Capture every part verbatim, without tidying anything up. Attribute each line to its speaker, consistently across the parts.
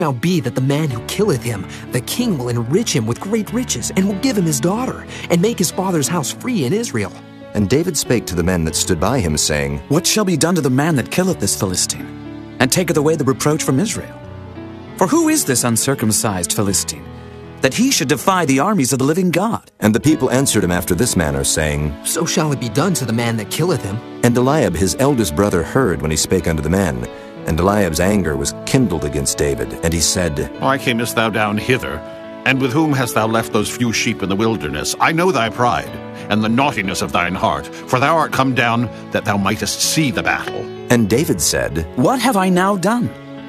Speaker 1: now be that the man who killeth him, the king will enrich him with great riches, and will give him his daughter, and make his father's house free in Israel.
Speaker 2: And David spake to the men that stood by him, saying,
Speaker 3: What shall be done to the man that killeth this Philistine, and taketh away the reproach from Israel? For who is this uncircumcised Philistine, that he should defy the armies of the living God?
Speaker 2: And the people answered him after this manner, saying,
Speaker 1: So shall it be done to the man that killeth him.
Speaker 2: And Eliab his eldest brother heard when he spake unto the men. And Eliab's anger was kindled against David, and he said,
Speaker 4: Why camest thou down hither? And with whom hast thou left those few sheep in the wilderness? I know thy pride, and the naughtiness of thine heart, for thou art come down that thou mightest see the battle.
Speaker 2: And David said,
Speaker 3: What have I now done?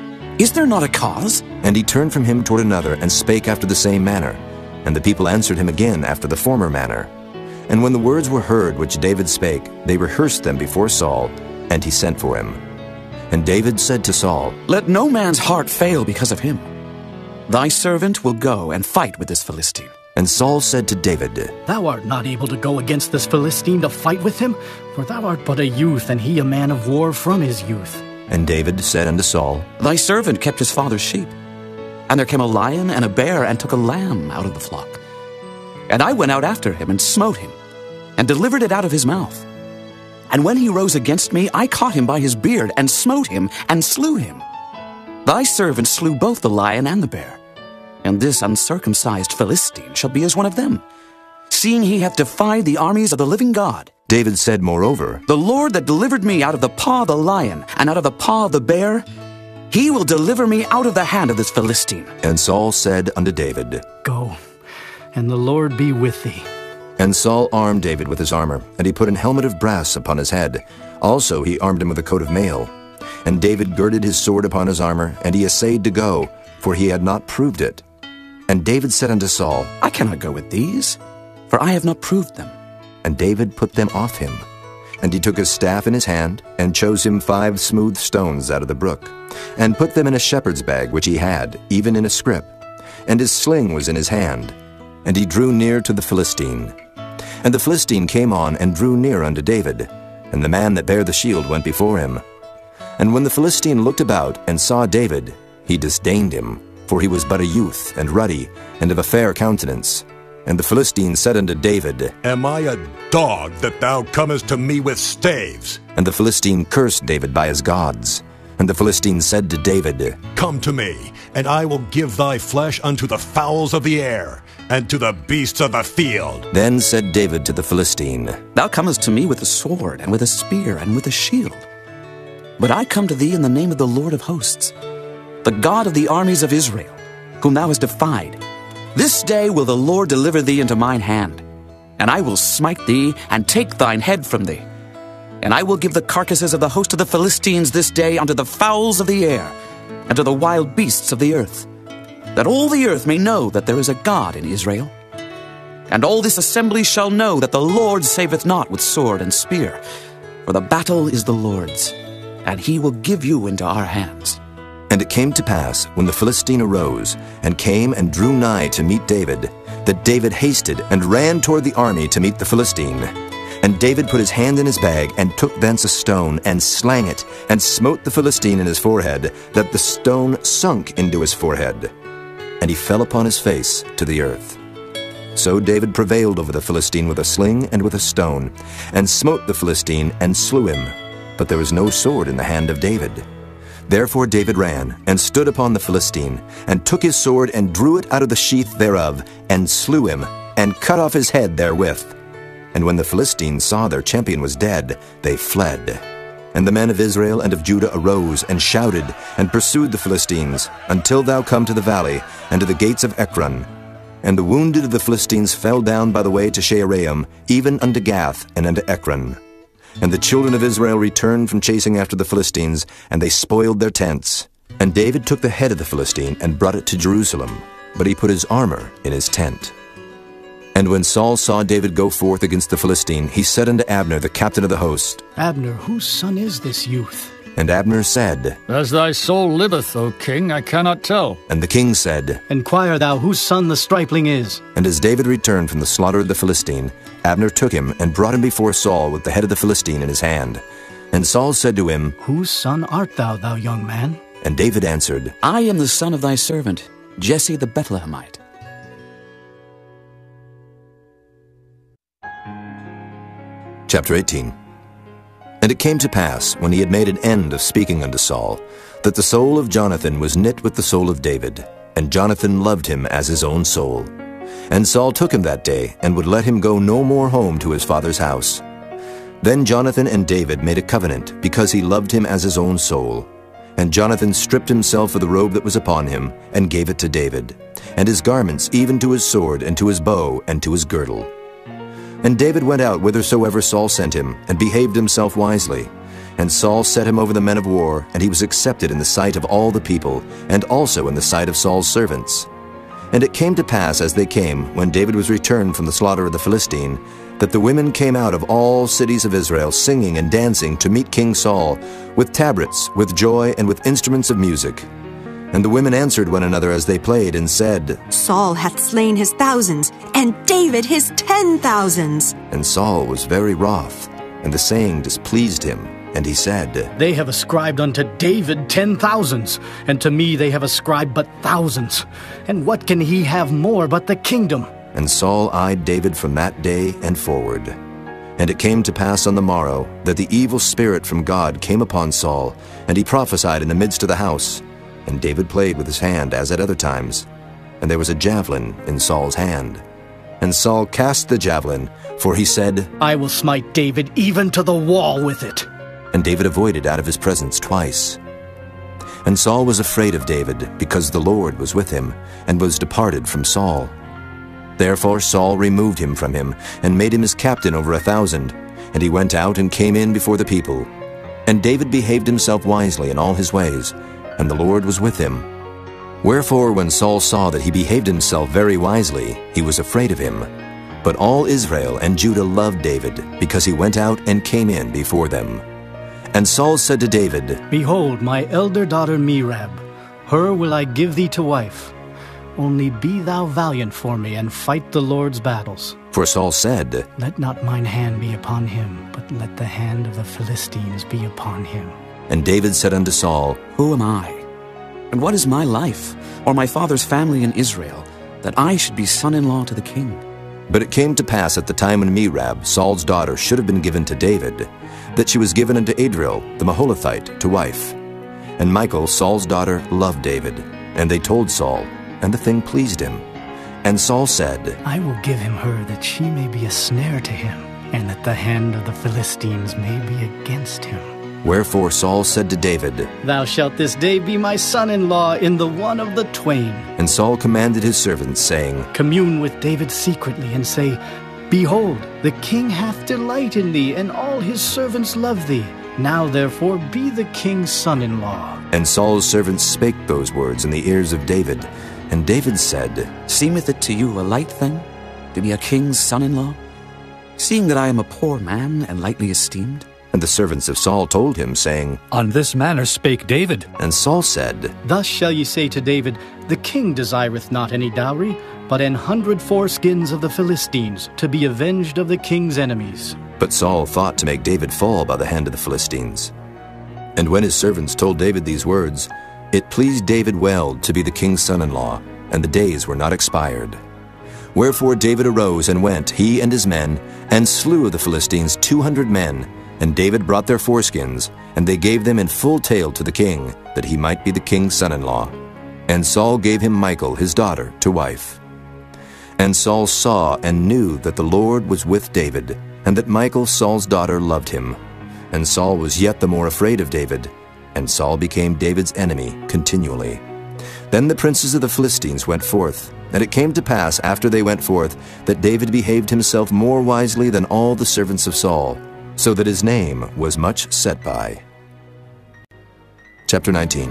Speaker 3: Is there not a cause?
Speaker 2: And he turned from him toward another, and spake after the same manner. And the people answered him again after the former manner. And when the words were heard which David spake, they rehearsed them before Saul, and he sent for him. And David said to Saul,
Speaker 3: Let no man's heart fail because of him. Thy servant will go and fight with this Philistine.
Speaker 2: And Saul said to David,
Speaker 5: Thou art not able to go against this Philistine to fight with him, for thou art but a youth, and he a man of war from his youth.
Speaker 2: And David said unto Saul,
Speaker 3: Thy servant kept his father's sheep. And there came a lion and a bear, and took a lamb out of the flock. And I went out after him, and smote him, and delivered it out of his mouth. And when he rose against me, I caught him by his beard, and smote him, and slew him. Thy servant slew both the lion and the bear. And this uncircumcised Philistine shall be as one of them, seeing he hath defied the armies of the living God.
Speaker 2: David said moreover,
Speaker 3: The Lord that delivered me out of the paw of the lion, and out of the paw of the bear, he will deliver me out of the hand of this Philistine.
Speaker 2: And Saul said unto David,
Speaker 5: Go, and the Lord be with thee.
Speaker 2: And Saul armed David with his armor, and he put an helmet of brass upon his head. Also he armed him with a coat of mail. And David girded his sword upon his armor, and he essayed to go, for he had not proved it. And David said unto Saul,
Speaker 3: I cannot go with these, for I have not proved them.
Speaker 2: And David put them off him. And he took his staff in his hand, and chose him five smooth stones out of the brook, and put them in a shepherd's bag which he had, even in a scrip. And his sling was in his hand. And he drew near to the Philistine. And the Philistine came on, and drew near unto David. And the man that bare the shield went before him. And when the Philistine looked about, and saw David, he disdained him, for he was but a youth, and ruddy, and of a fair countenance. And the Philistine said unto David,
Speaker 6: Am I a dog that thou comest to me with staves?
Speaker 2: And the Philistine cursed David by his gods. And the Philistine said to David,
Speaker 6: Come to me, and I will give thy flesh unto the fowls of the air, and to the beasts of the field.
Speaker 2: Then said David to the Philistine,
Speaker 3: Thou comest to me with a sword, and with a spear, and with a shield. But I come to thee in the name of the Lord of hosts, the God of the armies of Israel, whom thou hast defied. This day will the Lord deliver thee into mine hand, and I will smite thee, and take thine head from thee. And I will give the carcasses of the host of the Philistines this day unto the fowls of the air, and to the wild beasts of the earth, that all the earth may know that there is a God in Israel. And all this assembly shall know that the Lord saveth not with sword and spear, for the battle is the Lord's, and he will give you into our hands.
Speaker 2: And it came to pass, when the Philistine arose, and came and drew nigh to meet David, that David hasted and ran toward the army to meet the Philistine. And David put his hand in his bag, and took thence a stone, and slang it, and smote the Philistine in his forehead, that the stone sunk into his forehead. And he fell upon his face to the earth. So David prevailed over the Philistine with a sling and with a stone, and smote the Philistine, and slew him. But there was no sword in the hand of David. Therefore David ran, and stood upon the Philistine, and took his sword, and drew it out of the sheath thereof, and slew him, and cut off his head therewith. And when the Philistines saw their champion was dead, they fled. And the men of Israel and of Judah arose, and shouted, and pursued the Philistines, until thou come to the valley, and to the gates of Ekron. And the wounded of the Philistines fell down by the way to Shaaraim, even unto Gath, and unto Ekron. And the children of Israel returned from chasing after the Philistines, and they spoiled their tents. And David took the head of the Philistine, and brought it to Jerusalem, but he put his armor in his tent. And when Saul saw David go forth against the Philistine, he said unto Abner, the captain of the host,
Speaker 5: Abner, whose son is this youth?
Speaker 2: And Abner said,
Speaker 7: As thy soul liveth, O king, I cannot tell.
Speaker 2: And the king said,
Speaker 5: Enquire thou whose son the stripling is.
Speaker 2: And as David returned from the slaughter of the Philistine, Abner took him, and brought him before Saul with the head of the Philistine in his hand. And Saul said to him,
Speaker 5: Whose son art thou, thou young man?
Speaker 2: And David answered,
Speaker 3: I am the son of thy servant, Jesse the Bethlehemite.
Speaker 2: Chapter eighteen. And it came to pass, when he had made an end of speaking unto Saul, that the soul of Jonathan was knit with the soul of David, and Jonathan loved him as his own soul. And Saul took him that day, and would let him go no more home to his father's house. Then Jonathan and David made a covenant, because he loved him as his own soul. And Jonathan stripped himself of the robe that was upon him, and gave it to David, and his garments, even to his sword, and to his bow, and to his girdle. And David went out whithersoever Saul sent him, and behaved himself wisely. And Saul set him over the men of war, and he was accepted in the sight of all the people, and also in the sight of Saul's servants. And it came to pass as they came, when David was returned from the slaughter of the Philistine, that the women came out of all cities of Israel, singing and dancing to meet King Saul, with tabrets, with joy, and with instruments of music. And the women answered one another as they played, and said,
Speaker 8: Saul hath slain his thousands, and David his ten thousands.
Speaker 2: And Saul was very wroth, and the saying displeased him. And he said,
Speaker 5: They have ascribed unto David ten thousands, and to me they have ascribed but thousands. And what can he have more but the kingdom?
Speaker 2: And Saul eyed David from that day and forward. And it came to pass on the morrow, that the evil spirit from God came upon Saul, and he prophesied in the midst of the house. And David played with his hand as at other times. And there was a javelin in Saul's hand. And Saul cast the javelin, for he said,
Speaker 5: I will smite David even to the wall with it.
Speaker 2: And David avoided out of his presence twice. And Saul was afraid of David, because the Lord was with him, and was departed from Saul. Therefore Saul removed him from him, and made him his captain over a thousand. And he went out and came in before the people. And David behaved himself wisely in all his ways, and the Lord was with him. Wherefore when Saul saw that he behaved himself very wisely, he was afraid of him. But all Israel and Judah loved David, because he went out and came in before them. And Saul said to David,
Speaker 5: Behold, my elder daughter Merab, her will I give thee to wife. Only be thou valiant for me, and fight the Lord's battles.
Speaker 2: For Saul said,
Speaker 5: Let not mine hand be upon him, but let the hand of the Philistines be upon him.
Speaker 2: And David said unto Saul,
Speaker 3: Who am I? And what is my life, or my father's family in Israel, that I should be son-in-law to the king?
Speaker 2: But it came to pass at the time when Merab, Saul's daughter, should have been given to David, that she was given unto Adriel the Maholathite to wife. And Michal, Saul's daughter, loved David. And they told Saul, and the thing pleased him. And Saul said,
Speaker 5: I will give him her, that she may be a snare to him, and that the hand of the Philistines may be against him.
Speaker 2: Wherefore Saul said to David,
Speaker 5: Thou shalt this day be my son-in-law in the one of the twain.
Speaker 2: And Saul commanded his servants, saying,
Speaker 5: Commune with David secretly, and say, Behold, the king hath delight in thee, and all his servants love thee. Now therefore be the king's son-in-law.
Speaker 2: And Saul's servants spake those words in the ears of David. And David said,
Speaker 3: Seemeth it to you a light thing, to be a king's son-in-law, seeing that I am a poor man and lightly esteemed?
Speaker 2: And the servants of Saul told him, saying,
Speaker 7: On this manner spake David.
Speaker 2: And Saul said,
Speaker 5: Thus shall ye say to David, The king desireth not any dowry, but an hundred foreskins of the Philistines, to be avenged of the king's enemies.
Speaker 2: But Saul thought to make David fall by the hand of the Philistines. And when his servants told David these words, it pleased David well to be the king's son-in-law, and the days were not expired. Wherefore David arose and went, he and his men, and slew of the Philistines two hundred men. And David brought their foreskins, and they gave them in full tale to the king, that he might be the king's son-in-law. And Saul gave him Michal his daughter to wife. And Saul saw and knew that the Lord was with David, and that Michal Saul's daughter loved him. And Saul was yet the more afraid of David, and Saul became David's enemy continually. Then the princes of the Philistines went forth, and it came to pass after they went forth, that David behaved himself more wisely than all the servants of Saul, so that his name was much set by. Chapter nineteen.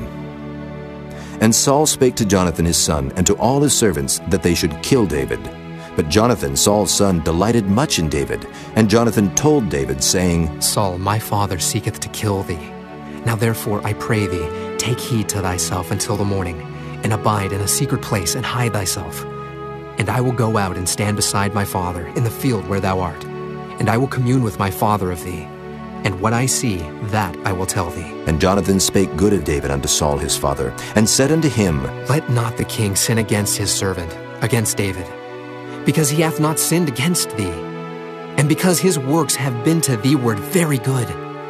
Speaker 2: And Saul spake to Jonathan his son, and to all his servants, that they should kill David. But Jonathan, Saul's son, delighted much in David. And Jonathan told David, saying,
Speaker 1: Saul, my father seeketh to kill thee. Now therefore, I pray thee, take heed to thyself until the morning, and abide in a secret place, and hide thyself. And I will go out and stand beside my father in the field where thou art, and I will commune with my father of thee. And what I see, that I will tell thee.
Speaker 2: And Jonathan spake good of David unto Saul his father, and said unto him,
Speaker 1: Let not the king sin against his servant, against David, because he hath not sinned against thee, and because his works have been to thee-ward very good.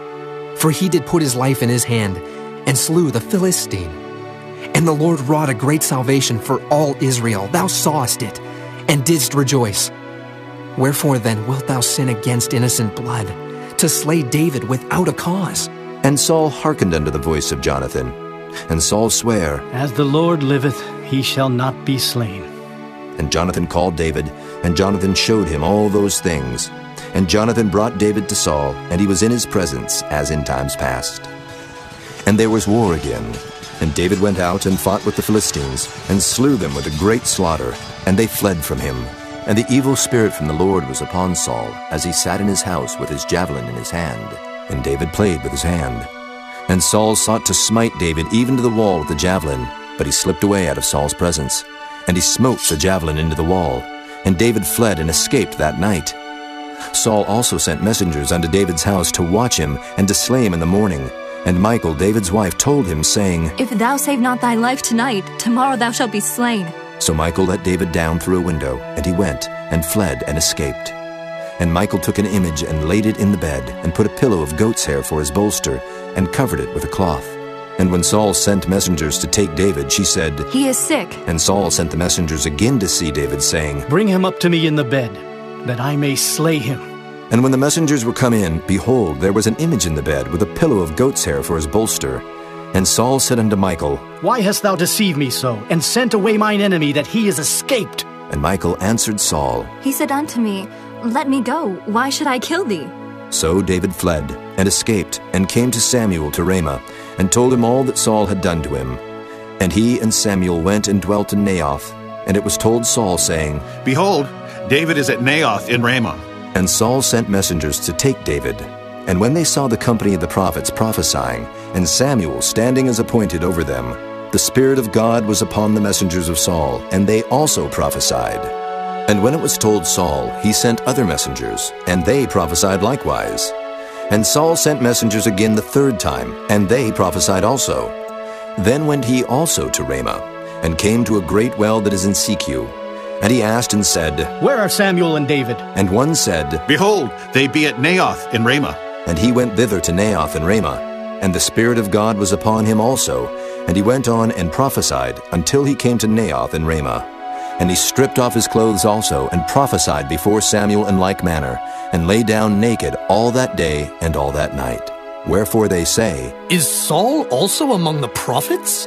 Speaker 1: For he did put his life in his hand, and slew the Philistine. And the Lord wrought a great salvation for all Israel. Thou sawest it, and didst rejoice. Wherefore then wilt thou sin against innocent blood, to slay David without a cause?
Speaker 2: And Saul hearkened unto the voice of Jonathan. And Saul sware,
Speaker 5: As the Lord liveth, he shall not be slain.
Speaker 2: And Jonathan called David, and Jonathan showed him all those things. And Jonathan brought David to Saul, and he was in his presence, as in times past. And there was war again. And David went out and fought with the Philistines, and slew them with a great slaughter, and they fled from him. And the evil spirit from the Lord was upon Saul, as he sat in his house with his javelin in his hand. And David played with his hand. And Saul sought to smite David even to the wall with the javelin, but he slipped away out of Saul's presence. And he smote the javelin into the wall. And David fled and escaped that night. Saul also sent messengers unto David's house to watch him, and to slay him in the morning. And Michal, David's wife, told him, saying,
Speaker 9: If thou save not thy life tonight, tomorrow thou shalt be slain.
Speaker 2: So Michal let David down through a window, and he went, and fled, and escaped. And Michal took an image, and laid it in the bed, and put a pillow of goat's hair for his bolster, and covered it with a cloth. And when Saul sent messengers to take David, she said,
Speaker 9: He is sick.
Speaker 2: And Saul sent the messengers again to see David, saying,
Speaker 5: Bring him up to me in the bed, that I may slay him.
Speaker 2: And when the messengers were come in, behold, there was an image in the bed, with a pillow of goat's hair for his bolster. And Saul said unto Michal,
Speaker 5: Why hast thou deceived me so, and sent away mine enemy, that he is escaped?
Speaker 2: And Michal answered Saul,
Speaker 9: He said unto me, Let me go. Why should I kill thee?
Speaker 2: So David fled, and escaped, and came to Samuel to Ramah, and told him all that Saul had done to him. And he and Samuel went and dwelt in Naioth. And it was told Saul, saying,
Speaker 4: Behold, David is at Naioth in Ramah.
Speaker 2: And Saul sent messengers to take David. And when they saw the company of the prophets prophesying, and Samuel standing as appointed over them, the Spirit of God was upon the messengers of Saul, and they also prophesied. And when it was told Saul, he sent other messengers, and they prophesied likewise. And Saul sent messengers again the third time, and they prophesied also. Then went he also to Ramah, and came to a great well that is in Secu. And he asked and said,
Speaker 5: Where are Samuel and David?
Speaker 2: And one said,
Speaker 4: Behold, they be at Naioth in Ramah.
Speaker 2: And he went thither to Naioth and Ramah. And the Spirit of God was upon him also. And he went on and prophesied until he came to Naioth and Ramah. And he stripped off his clothes also, and prophesied before Samuel in like manner, and lay down naked all that day and all that night. Wherefore they say,
Speaker 7: Is Saul also among the prophets?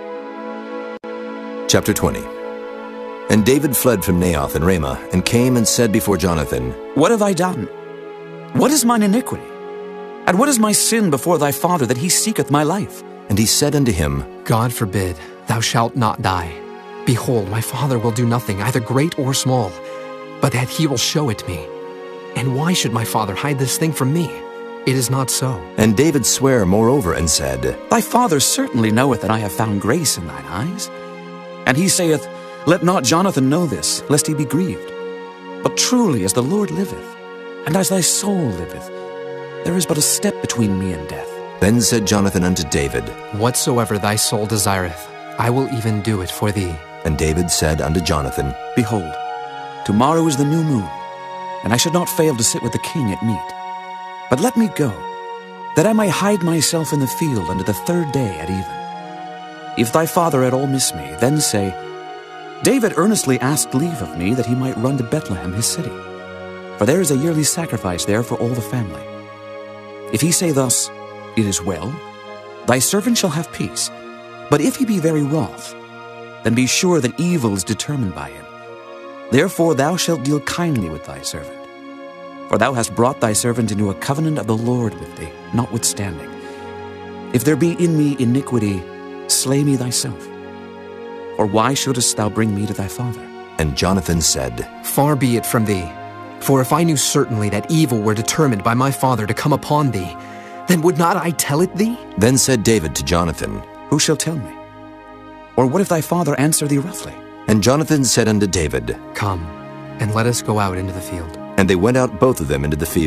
Speaker 2: Chapter twenty. And David fled from Naioth and Ramah, and came and said before Jonathan,
Speaker 3: What have I done? What is mine iniquity? And what is my sin before thy father, that he seeketh my life?
Speaker 2: And he said unto him,
Speaker 1: God forbid, thou shalt not die. Behold, my father will do nothing, either great or small, but that he will show it me. And why should my father hide this thing from me? It is not so.
Speaker 2: And David sware moreover, and said,
Speaker 3: Thy father certainly knoweth that I have found grace in thine eyes. And he saith, Let not Jonathan know this, lest he be grieved. But truly as the Lord liveth, and as thy soul liveth, there is but a step between me and death.
Speaker 2: Then said Jonathan unto David,
Speaker 1: Whatsoever thy soul desireth, I will even do it for thee.
Speaker 2: And David said unto Jonathan,
Speaker 3: Behold, tomorrow is the new moon, and I should not fail to sit with the king at meat. But let me go, that I may hide myself in the field unto the third day at even. If thy father at all miss me, then say, David earnestly asked leave of me that he might run to Bethlehem his city, for there is a yearly sacrifice there for all the family. If he say thus, It is well, thy servant shall have peace. But if he be very wroth, then be sure that evil is determined by him. Therefore thou shalt deal kindly with thy servant. For thou hast brought thy servant into a covenant of the Lord with thee, notwithstanding. If there be in me iniquity, slay me thyself. Or why shouldest thou bring me to thy father?
Speaker 2: And Jonathan said,
Speaker 1: Far be it from thee. For if I knew certainly that evil were determined by my father to come upon thee, then would not I tell it thee?
Speaker 2: Then said David to Jonathan,
Speaker 3: Who shall tell me? Or what if thy father answer thee roughly?
Speaker 2: And Jonathan said unto David,
Speaker 1: Come, and let us go out into the field.
Speaker 2: And they went out both of them into the field.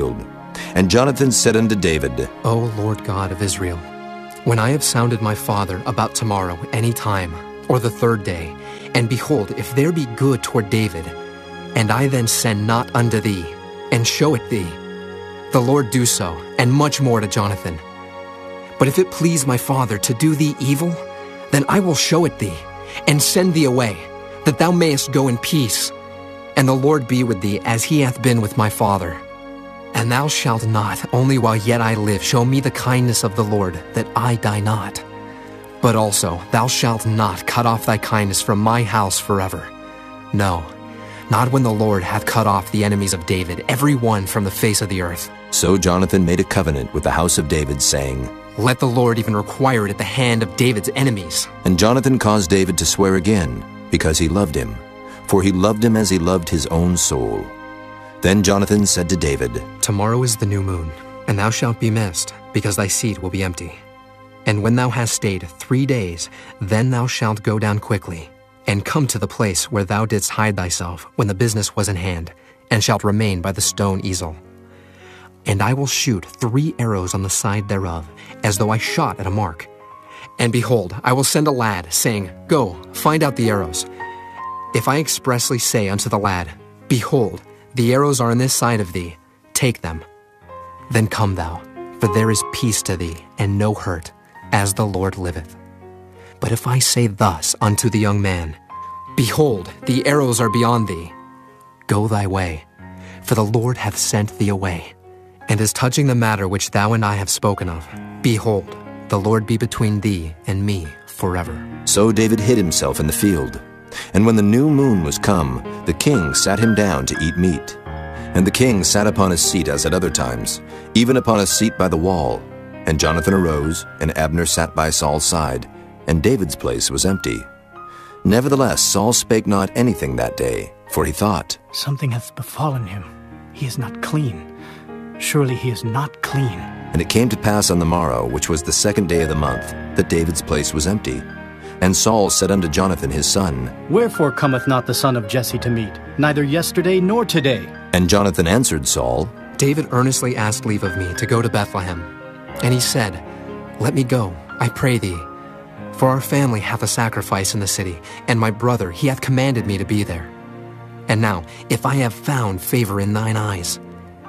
Speaker 2: And Jonathan said unto David,
Speaker 1: O Lord God of Israel, when I have sounded my father about tomorrow any time, or the third day, and behold, if there be good toward David, and I then send not unto thee, and show it thee, the Lord do so, and much more to Jonathan. But if it please my father to do thee evil, then I will show it thee, and send thee away, that thou mayest go in peace. And the Lord be with thee, as he hath been with my father. And thou shalt not, only while yet I live, show me the kindness of the Lord, that I die not. But also thou shalt not cut off thy kindness from my house forever. No, not when the Lord hath cut off the enemies of David, every one from the face of the earth.
Speaker 2: So Jonathan made a covenant with the house of David, saying,
Speaker 1: Let the Lord even require it at the hand of David's enemies.
Speaker 2: And Jonathan caused David to swear again, because he loved him, for he loved him as he loved his own soul. Then Jonathan said to David,
Speaker 1: Tomorrow is the new moon, and thou shalt be missed, because thy seat will be empty. And when thou hast stayed three days, then thou shalt go down quickly, and come to the place where thou didst hide thyself when the business was in hand, and shalt remain by the stone easel. And I will shoot three arrows on the side thereof, as though I shot at a mark. And behold, I will send a lad, saying, Go, find out the arrows. If I expressly say unto the lad, Behold, the arrows are on this side of thee, take them. Then come thou, for there is peace to thee, and no hurt, as the Lord liveth. But if I say thus unto the young man, Behold, the arrows are beyond thee, go thy way, for the Lord hath sent thee away. And as touching the matter which thou and I have spoken of, behold, the Lord be between thee and me forever.
Speaker 2: So David hid himself in the field. And when the new moon was come, the king sat him down to eat meat. And the king sat upon his seat as at other times, even upon a seat by the wall. And Jonathan arose, and Abner sat by Saul's side, and David's place was empty. Nevertheless Saul spake not anything that day, for he thought,
Speaker 5: Something hath befallen him. He is not clean. Surely he is not clean.
Speaker 2: And it came to pass on the morrow, which was the second day of the month, that David's place was empty. And Saul said unto Jonathan his son,
Speaker 5: Wherefore cometh not the son of Jesse to meat, neither yesterday nor today?
Speaker 2: And Jonathan answered Saul,
Speaker 1: David earnestly asked leave of me to go to Bethlehem. And he said, Let me go, I pray thee. For our family hath a sacrifice in the city, and my brother, he hath commanded me to be there. And now, if I have found favor in thine eyes,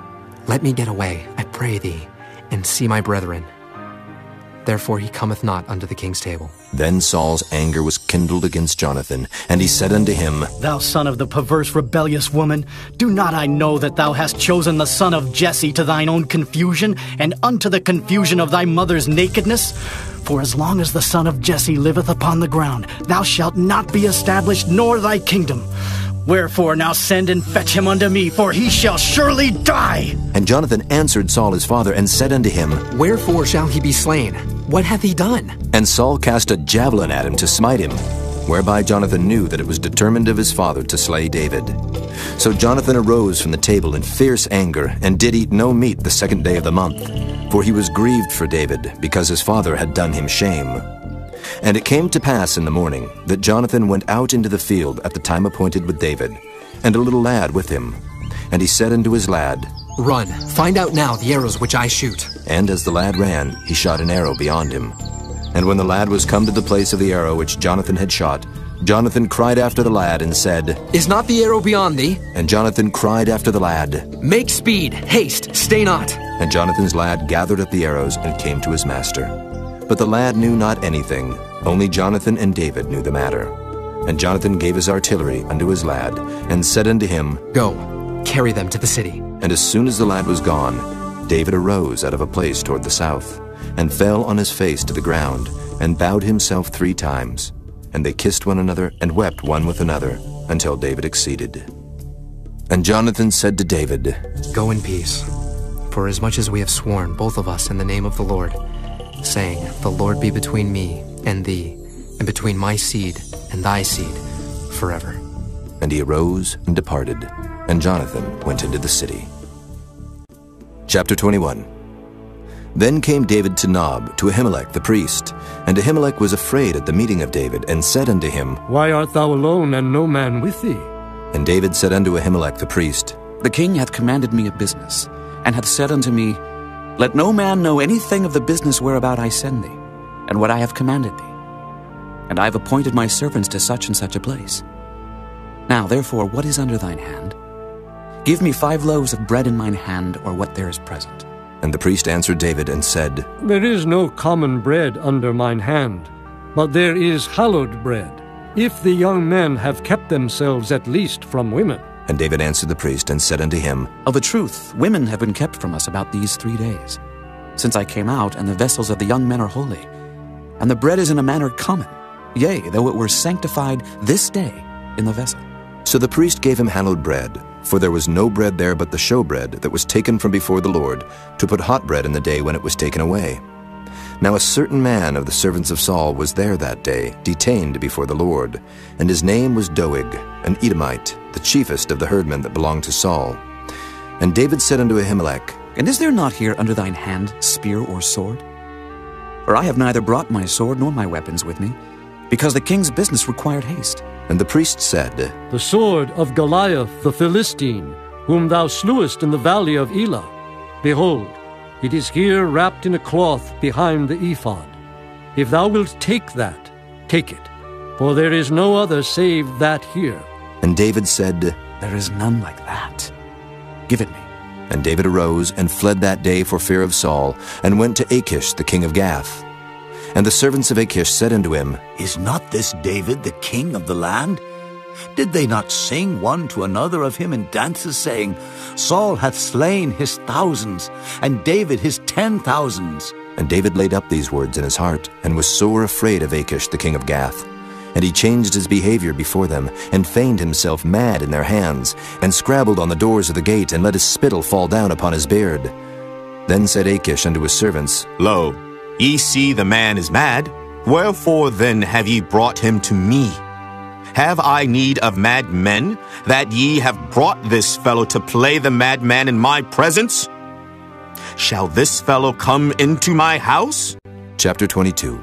Speaker 1: let me get away, I pray thee, and see my brethren. Therefore he cometh not unto the king's table.
Speaker 2: Then Saul's anger was kindled against Jonathan, and he said unto him,
Speaker 5: Thou son of the perverse rebellious woman, do not I know that thou hast chosen the son of Jesse to thine own confusion, and unto the confusion of thy mother's nakedness? For as long as the son of Jesse liveth upon the ground, thou shalt not be established, nor thy kingdom. Wherefore now send and fetch him unto me, for he shall surely die.
Speaker 2: And Jonathan answered Saul his father, and said unto him,
Speaker 1: Wherefore shall he be slain? What hath he done?
Speaker 2: And Saul cast a javelin at him to smite him, whereby Jonathan knew that it was determined of his father to slay David. So Jonathan arose from the table in fierce anger, and did eat no meat the second day of the month, for he was grieved for David, because his father had done him shame. And it came to pass in the morning that Jonathan went out into the field at the time appointed with David, and a little lad with him. And he said unto his lad,
Speaker 1: Run, find out now the arrows which I shoot.
Speaker 2: And as the lad ran, he shot an arrow beyond him. And when the lad was come to the place of the arrow which Jonathan had shot, Jonathan cried after the lad and said,
Speaker 1: Is not the arrow beyond thee?
Speaker 2: And Jonathan cried after the lad,
Speaker 1: Make speed, haste, stay not.
Speaker 2: And Jonathan's lad gathered up the arrows and came to his master. But the lad knew not anything, only Jonathan and David knew the matter. And Jonathan gave his artillery unto his lad, and said unto him,
Speaker 1: Go, carry them to the city.
Speaker 2: And as soon as the lad was gone, David arose out of a place toward the south, and fell on his face to the ground, and bowed himself three times. And they kissed one another, and wept one with another, until David exceeded. And Jonathan said to David,
Speaker 1: Go in peace, for as much as we have sworn, both of us, in the name of the Lord, saying, The Lord be between me and thee, and between my seed and thy seed, forever.
Speaker 2: And he arose and departed, and Jonathan went into the city. Chapter twenty-one. Then came David to Nob, to Ahimelech the priest. And Ahimelech was afraid at the meeting of David, and said unto him,
Speaker 10: Why art thou alone, and no man with thee?
Speaker 2: And David said unto Ahimelech the priest,
Speaker 3: The king hath commanded me a business, and hath said unto me, Let no man know anything of the business whereabout I send thee, and what I have commanded thee. And I have appointed my servants to such and such a place. Now therefore, what is under thine hand? Give me five loaves of bread in mine hand, or what there is present.
Speaker 2: And the priest answered David and said,
Speaker 10: There is no common bread under mine hand, but there is hallowed bread, if the young men have kept themselves at least from women.
Speaker 2: And David answered the priest and said unto him,
Speaker 3: Of a truth, women have been kept from us about these three days, since I came out, and the vessels of the young men are holy, and the bread is in a manner common, yea, though it were sanctified this day in the vessel.
Speaker 2: So the priest gave him hallowed bread, for there was no bread there but the showbread that was taken from before the Lord, to put hot bread in the day when it was taken away. Now a certain man of the servants of Saul was there that day, detained before the Lord, and his name was Doeg, an Edomite, the chiefest of the herdmen that belonged to Saul. And David said unto Ahimelech,
Speaker 3: And is there not here under thine hand spear or sword? For I have neither brought my sword nor my weapons with me, because the king's business required haste.
Speaker 2: And the priest said,
Speaker 10: The sword of Goliath the Philistine, whom thou slewest in the valley of Elah. Behold, it is here wrapped in a cloth behind the ephod. If thou wilt take that, take it, for there is no other save that here.
Speaker 2: And David said,
Speaker 3: There is none like that. Give it me.
Speaker 2: And David arose and fled that day for fear of Saul, and went to Achish the king of Gath. And the servants of Achish said unto him,
Speaker 11: Is not this David the king of the land? Did they not sing one to another of him in dances, saying, Saul hath slain his thousands, and David his ten thousands?
Speaker 2: And David laid up these words in his heart, and was sore afraid of Achish the king of Gath. And he changed his behavior before them, and feigned himself mad in their hands, and scrabbled on the doors of the gate, and let his spittle fall down upon his beard. Then said Achish unto his servants,
Speaker 12: Lo, ye see the man is mad. Wherefore then have ye brought him to me? Have I need of mad men, that ye have brought this fellow to play the madman in my presence? Shall this fellow come into my house?
Speaker 2: Chapter twenty-two.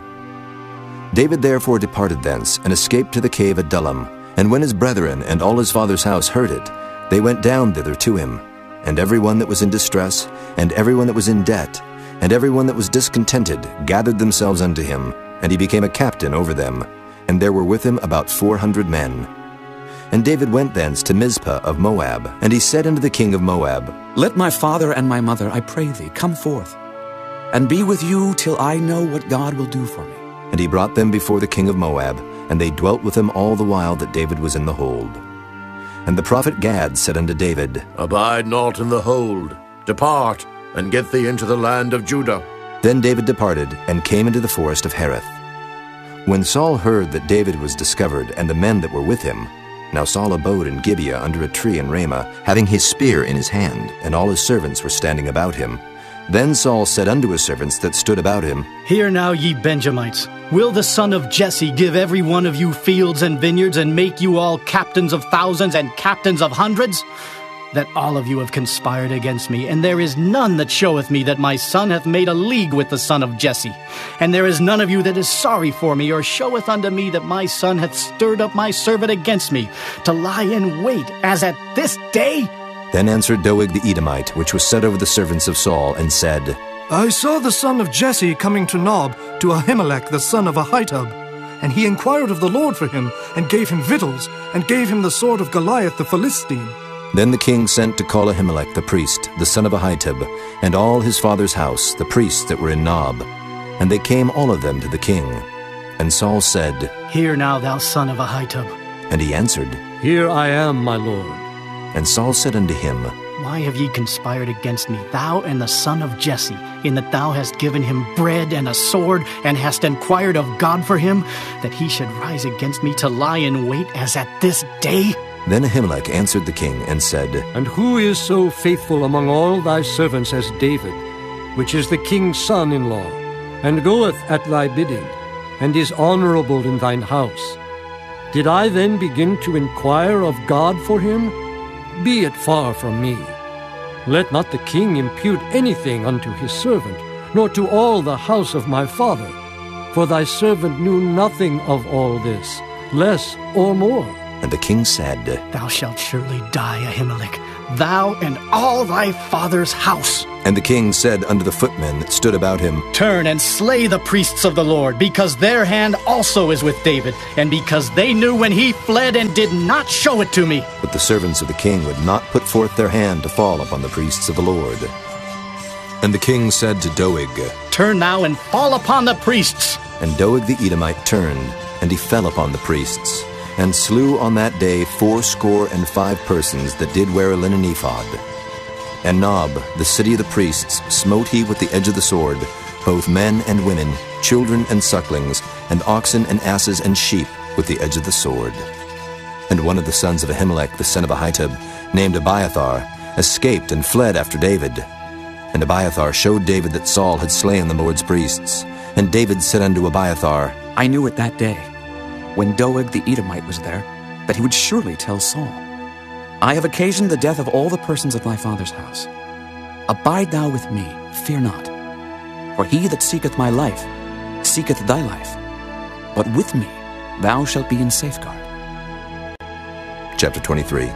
Speaker 2: David therefore departed thence, and escaped to the cave Adullam. And when his brethren and all his father's house heard it, they went down thither to him. And every one that was in distress, and every one that was in debt, and every one that was discontented, gathered themselves unto him, and he became a captain over them. And there were with him about four hundred men. And David went thence to Mizpah of Moab, and he said unto the king of Moab,
Speaker 3: Let my father and my mother, I pray thee, come forth, and be with you till I know what God will do for me.
Speaker 2: And he brought them before the king of Moab, and they dwelt with him all the while that David was in the hold. And the prophet Gad said unto David,
Speaker 13: Abide not in the hold, depart, and get thee into the land of Judah.
Speaker 2: Then David departed, and came into the forest of Hereth. When Saul heard that David was discovered, and the men that were with him, now Saul abode in Gibeah under a tree in Ramah, having his spear in his hand, and all his servants were standing about him. Then Saul said unto his servants that stood about him,
Speaker 5: Hear now, ye Benjamites, will the son of Jesse give every one of you fields and vineyards, and make you all captains of thousands and captains of hundreds? That all of you have conspired against me, and there is none that showeth me that my son hath made a league with the son of Jesse. And there is none of you that is sorry for me, or showeth unto me that my son hath stirred up my servant against me, to lie in wait, as at this day?
Speaker 2: Then answered Doeg the Edomite, which was set over the servants of Saul, and said,
Speaker 14: I saw the son of Jesse coming to Nob, to Ahimelech the son of Ahitub. And he inquired of the Lord for him, and gave him victuals, and gave him the sword of Goliath the Philistine.
Speaker 2: Then the king sent to call Ahimelech the priest, the son of Ahitub, and all his father's house, the priests that were in Nob. And they came all of them to the king. And Saul said,
Speaker 5: Hear now, thou son of Ahitub.
Speaker 2: And he answered,
Speaker 10: Here I am, my lord.
Speaker 2: And Saul said unto him,
Speaker 5: Why have ye conspired against me, thou and the son of Jesse, in that thou hast given him bread and a sword, and hast inquired of God for him, that he should rise against me to lie in wait as at this day?
Speaker 2: Then Ahimelech answered the king, and said,
Speaker 10: And who is so faithful among all thy servants as David, which is the king's son-in-law, and goeth at thy bidding, and is honorable in thine house? Did I then begin to inquire of God for him? Be it far from me. Let not the king impute anything unto his servant, nor to all the house of my father. For thy servant knew nothing of all this, less or more.
Speaker 2: And the king said,
Speaker 5: Thou shalt surely die, Ahimelech, thou and all thy father's house.
Speaker 2: And the king said unto the footmen that stood about him,
Speaker 5: Turn and slay the priests of the Lord, because their hand also is with David, and because they knew when he fled and did not show it to me.
Speaker 2: But the servants of the king would not put forth their hand to fall upon the priests of the Lord. And the king said to Doeg,
Speaker 5: Turn now and fall upon the priests.
Speaker 2: And Doeg the Edomite turned, and he fell upon the priests, and slew on that day fourscore and five persons that did wear a linen ephod. And Nob, the city of the priests, smote he with the edge of the sword, both men and women, children and sucklings, and oxen and asses and sheep, with the edge of the sword. And one of the sons of Ahimelech, the son of Ahitub, named Abiathar, escaped and fled after David. And Abiathar showed David that Saul had slain the Lord's priests. And David said unto Abiathar,
Speaker 3: I knew it that day, when Doeg the Edomite was there, that he would surely tell Saul, I have occasioned the death of all the persons of my father's house. Abide thou with me, fear not. For he that seeketh my life seeketh thy life, but with me thou shalt be in safeguard.
Speaker 2: Chapter twenty-three.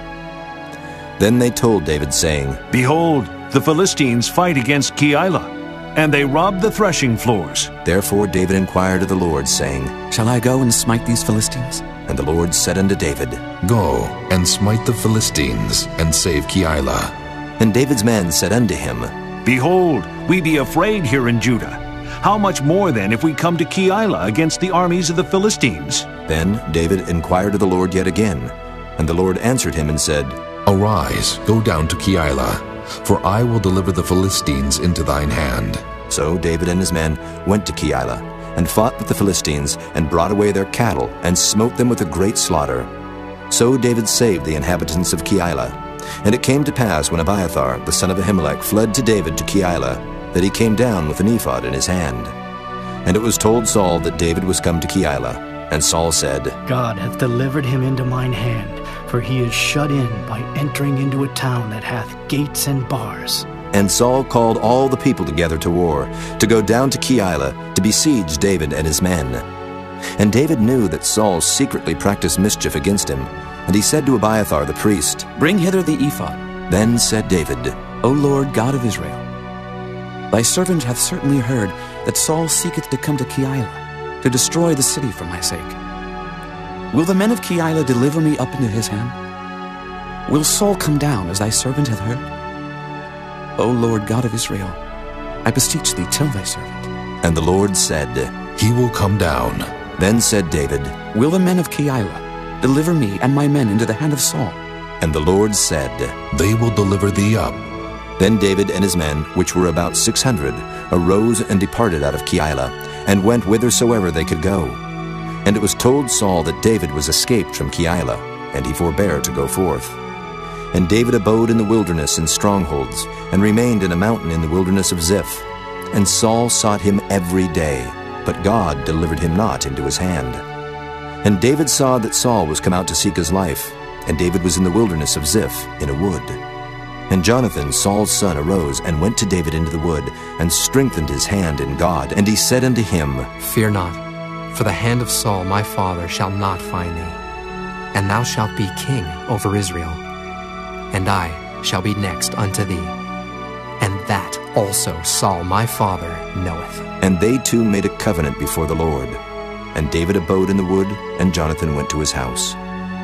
Speaker 2: Then they told David, saying,
Speaker 15: Behold, the Philistines fight against Keilah, and they rob the threshing floors.
Speaker 2: Therefore David inquired of the Lord, saying,
Speaker 3: Shall I go and smite these Philistines?
Speaker 2: And the Lord said unto David,
Speaker 16: Go and smite the Philistines, and save Keilah.
Speaker 2: And David's men said unto him,
Speaker 15: Behold, we be afraid here in Judah. How much more then if we come to Keilah against the armies of the Philistines?
Speaker 2: Then David inquired of the Lord yet again. And the Lord answered him and said,
Speaker 16: Arise, go down to Keilah, for I will deliver the Philistines into thine hand.
Speaker 2: So David and his men went to Keilah, and fought with the Philistines, and brought away their cattle, and smote them with a great slaughter. So David saved the inhabitants of Keilah. And it came to pass, when Abiathar, the son of Ahimelech, fled to David to Keilah, that he came down with an ephod in his hand. And it was told Saul that David was come to Keilah. And Saul said,
Speaker 5: God hath delivered him into mine hand, for he is shut in by entering into a town that hath gates and bars.
Speaker 2: And Saul called all the people together to war, to go down to Keilah, to besiege David and his men. And David knew that Saul secretly practiced mischief against him, and he said to Abiathar the priest,
Speaker 3: Bring hither the ephod.
Speaker 2: Then said David,
Speaker 3: O Lord God of Israel, thy servant hath certainly heard that Saul seeketh to come to Keilah, to destroy the city for my sake. Will the men of Keilah deliver me up into his hand? Will Saul come down, as thy servant hath heard? O Lord God of Israel, I beseech thee, tell thy servant.
Speaker 2: And the Lord said,
Speaker 16: He will come down.
Speaker 2: Then said David,
Speaker 3: Will the men of Keilah deliver me and my men into the hand of Saul?
Speaker 2: And the Lord said,
Speaker 16: They will deliver thee up.
Speaker 2: Then David and his men, which were about six hundred, arose and departed out of Keilah, and went whithersoever they could go. And it was told Saul that David was escaped from Keilah, and he forbare to go forth. And David abode in the wilderness in strongholds, and remained in a mountain in the wilderness of Ziph. And Saul sought him every day, but God delivered him not into his hand. And David saw that Saul was come out to seek his life, and David was in the wilderness of Ziph, in a wood. And Jonathan, Saul's son, arose, and went to David into the wood, and strengthened his hand in God. And he said unto him,
Speaker 1: Fear not, for the hand of Saul my father shall not find thee, and thou shalt be king over Israel. And I shall be next unto thee, and that also Saul my father knoweth.
Speaker 2: And they two made a covenant before the Lord. And David abode in the wood, and Jonathan went to his house.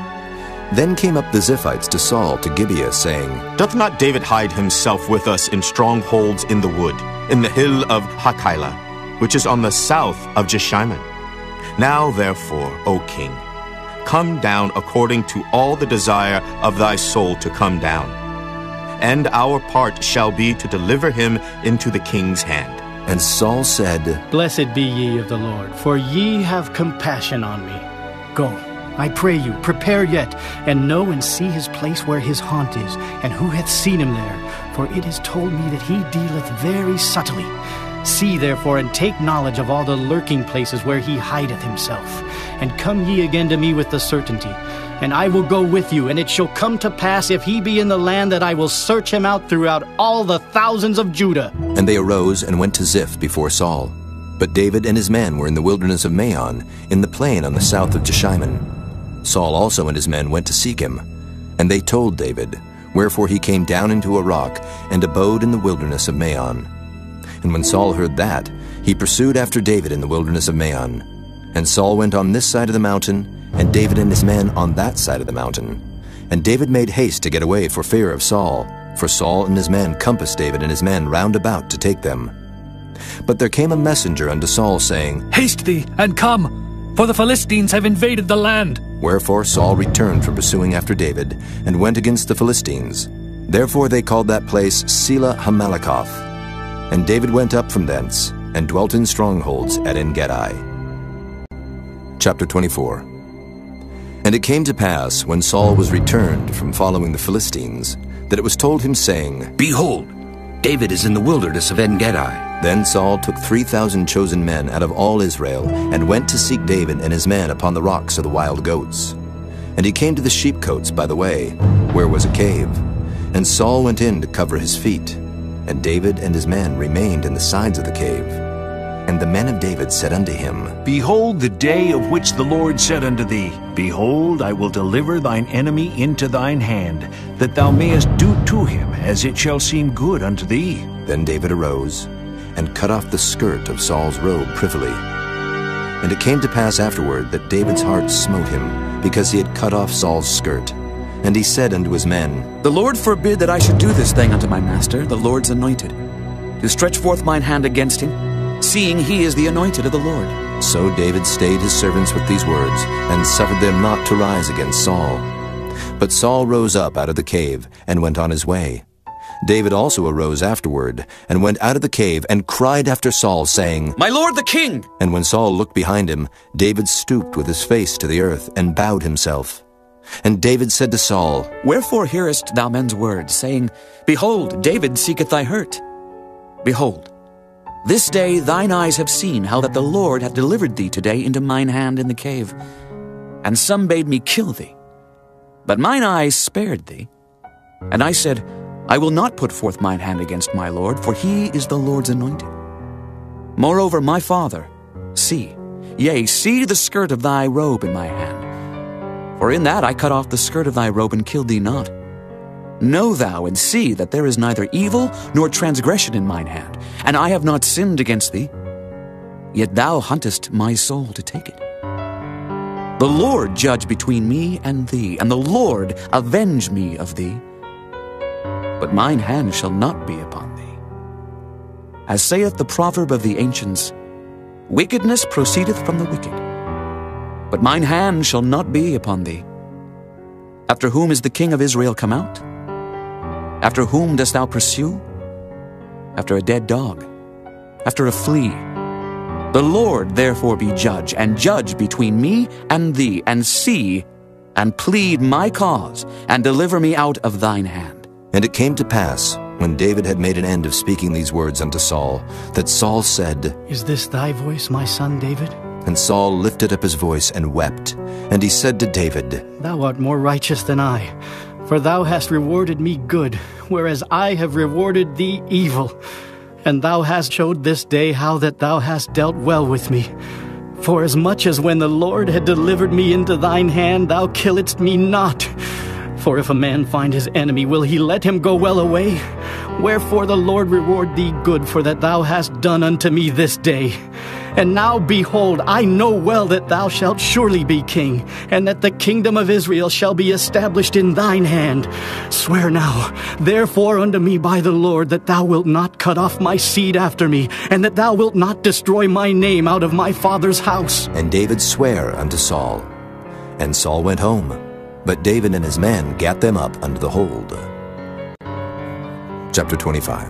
Speaker 2: Then came up the Ziphites to Saul to Gibeah, saying,
Speaker 12: Doth not David hide himself with us in strongholds in the wood, in the hill of Hachilah, which is on the south of Jeshimon? Now therefore, O king, come down according to all the desire of thy soul to come down. And our part shall be to deliver him into the king's hand.
Speaker 2: And Saul said,
Speaker 5: Blessed be ye of the Lord, for ye have compassion on me. Go, I pray you, prepare yet, and know and see his place where his haunt is, and who hath seen him there. For it is told me that he dealeth very subtly. See therefore, and take knowledge of all the lurking places where he hideth himself. And come ye again to me with the certainty. And I will go with you, and it shall come to pass, if he be in the land, that I will search him out throughout all the thousands of Judah.
Speaker 2: And they arose and went to Ziph before Saul. But David and his men were in the wilderness of Maon, in the plain on the south of Jeshimon. Saul also and his men went to seek him, and they told David, wherefore he came down into a rock and abode in the wilderness of Maon. And when Saul heard that, he pursued after David in the wilderness of Maon. And Saul went on this side of the mountain, and David and his men on that side of the mountain. And David made haste to get away for fear of Saul, for Saul and his men compassed David and his men round about to take them. But there came a messenger unto Saul, saying,
Speaker 7: Haste thee, and come, for the Philistines have invaded the land.
Speaker 2: Wherefore Saul returned from pursuing after David, and went against the Philistines. Therefore they called that place Selah Hamalekoth. And David went up from thence, and dwelt in strongholds at En-gedi. Chapter twenty-four. And it came to pass, when Saul was returned from following the Philistines, that it was told him, saying,
Speaker 3: Behold, David is in the wilderness of En-gedi.
Speaker 2: Then Saul took three thousand chosen men out of all Israel, and went to seek David and his men upon the rocks of the wild goats. And he came to the sheepcotes by the way, where was a cave. And Saul went in to cover his feet, and David and his men remained in the sides of the cave. And the men of David said unto him,
Speaker 15: Behold the day of which the Lord said unto thee, Behold, I will deliver thine enemy into thine hand, that thou mayest do to him as it shall seem good unto thee.
Speaker 2: Then David arose, and cut off the skirt of Saul's robe privily. And it came to pass afterward that David's heart smote him, because he had cut off Saul's skirt. And he said unto his men,
Speaker 3: The Lord forbid that I should do this thing unto my master, the Lord's anointed, to stretch forth mine hand against him, seeing he is the anointed of the Lord.
Speaker 2: So David stayed his servants with these words, and suffered them not to rise against Saul. But Saul rose up out of the cave, and went on his way. David also arose afterward, and went out of the cave, and cried after Saul, saying,
Speaker 3: My lord the king!
Speaker 2: And when Saul looked behind him, David stooped with his face to the earth, and bowed himself. And David said to Saul,
Speaker 3: Wherefore hearest thou men's words, saying, Behold, David seeketh thy hurt? Behold, this day thine eyes have seen how that the Lord hath delivered thee today into mine hand in the cave. And some bade me kill thee. But mine eyes spared thee. And I said, I will not put forth mine hand against my Lord, for he is the Lord's anointed. Moreover, my father, see, yea, see the skirt of thy robe in my hand. For in that I cut off the skirt of thy robe and killed thee not. Know thou and see that there is neither evil nor transgression in mine hand, and I have not sinned against thee. Yet thou huntest my soul to take it. The Lord judge between me and thee, and the Lord avenge me of thee. But mine hand shall not be upon thee. As saith the proverb of the ancients, Wickedness proceedeth from the wicked. But mine hand shall not be upon thee. After whom is the king of Israel come out? After whom dost thou pursue? After a dead dog, after a flea. The Lord therefore be judge, and judge between me and thee, and see, and plead my cause, and deliver me out of thine hand.
Speaker 2: And it came to pass, when David had made an end of speaking these words unto Saul, that Saul said,
Speaker 5: Is this thy voice, my son David?
Speaker 2: And Saul lifted up his voice and wept. And he said to David,
Speaker 5: Thou art more righteous than I, for thou hast rewarded me good, whereas I have rewarded thee evil. And thou hast showed this day how that thou hast dealt well with me. For as much as when the Lord had delivered me into thine hand, thou killedst me not. For if a man find his enemy, will he let him go well away? Wherefore the Lord reward thee good for that thou hast done unto me this day. And now, behold, I know well that thou shalt surely be king, and that the kingdom of Israel shall be established in thine hand. Swear now, therefore, unto me by the Lord, that thou wilt not cut off my seed after me, and that thou wilt not destroy my name out of my father's house.
Speaker 2: And David sware unto Saul. And Saul went home, but David and his men gat them up unto the hold. Chapter twenty-five.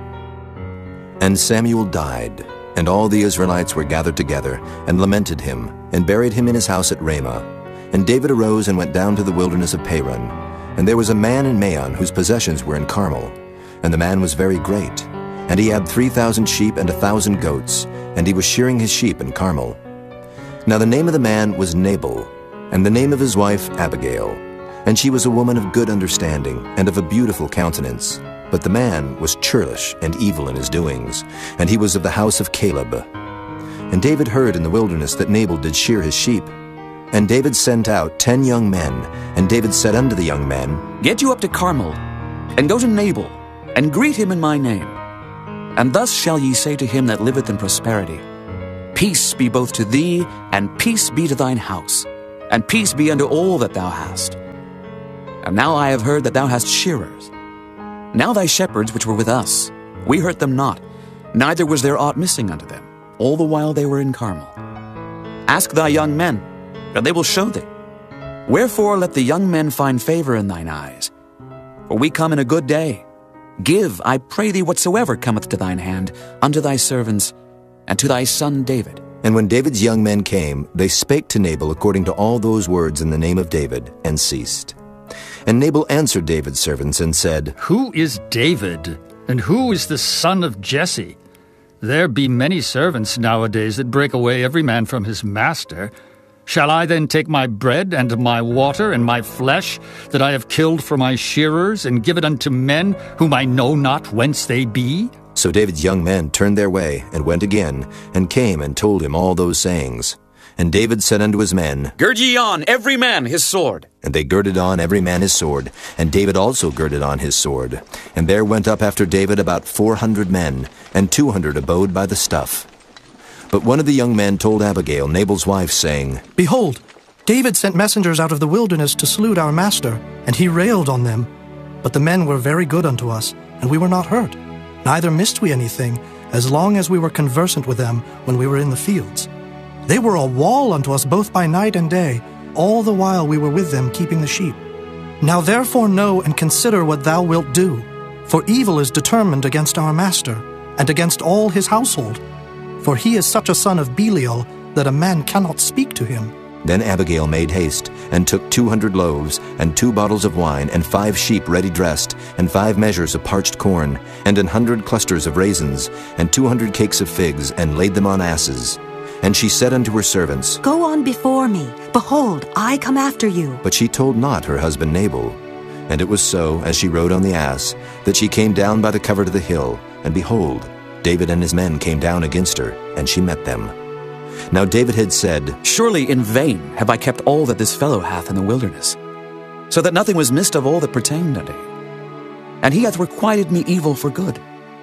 Speaker 2: And Samuel died, and all the Israelites were gathered together, and lamented him, and buried him in his house at Ramah. And David arose and went down to the wilderness of Paran. And there was a man in Maon whose possessions were in Carmel. And the man was very great. And he had three thousand sheep and a thousand goats, and he was shearing his sheep in Carmel. Now the name of the man was Nabal, and the name of his wife Abigail. And she was a woman of good understanding, and of a beautiful countenance. But the man was churlish and evil in his doings, and he was of the house of Caleb. And David heard in the wilderness that Nabal did shear his sheep. And David sent out ten young men, and David said unto the young men,
Speaker 3: Get you up to Carmel, and go to Nabal, and greet him in my name. And thus shall ye say to him that liveth in prosperity, Peace be both to thee, and peace be to thine house, and peace be unto all that thou hast. And now I have heard that thou hast shearers. Now thy shepherds which were with us, we hurt them not, neither was there aught missing unto them, all the while they were in Carmel. Ask thy young men, and they will show thee. Wherefore let the young men find favor in thine eyes. For we come in a good day. Give, I pray thee, whatsoever cometh to thine hand, unto thy servants, and to thy son David.
Speaker 2: And when David's young men came, they spake to Nabal according to all those words in the name of David, and ceased. And Nabal answered David's servants, and said,
Speaker 7: Who is David, and who is the son of Jesse? There be many servants nowadays that break away every man from his master. Shall I then take my bread and my water and my flesh that I have killed for my shearers, and give it unto men whom I know not whence they be?
Speaker 2: So David's young men turned their way, and went again, and came and told him all those sayings. And David said unto his men,
Speaker 3: Gird ye on, every man his sword.
Speaker 2: And they girded on every man his sword, and David also girded on his sword. And there went up after David about four hundred men, and two hundred abode by the stuff. But one of the young men told Abigail, Nabal's wife, saying,
Speaker 14: Behold, David sent messengers out of the wilderness to salute our master, and he railed on them. But the men were very good unto us, and we were not hurt. Neither missed we anything, as long as we were conversant with them when we were in the fields. They were a wall unto us both by night and day, all the while we were with them keeping the sheep. Now therefore know and consider what thou wilt do, for evil is determined against our master, and against all his household. For he is such a son of Belial, that a man cannot speak to him.
Speaker 2: Then Abigail made haste, and took two hundred loaves, and two bottles of wine, and five sheep ready dressed, and five measures of parched corn, and an hundred clusters of raisins, and two hundred cakes of figs, and laid them on asses. And she said unto her servants,
Speaker 8: Go on before me. Behold, I come after you.
Speaker 2: But she told not her husband Nabal. And it was so, as she rode on the ass, that she came down by the covert of the hill, and behold, David and his men came down against her, and she met them. Now David had said,
Speaker 3: Surely in vain have I kept all that this fellow hath in the wilderness, so that nothing was missed of all that pertained unto him. And he hath requited me evil for good.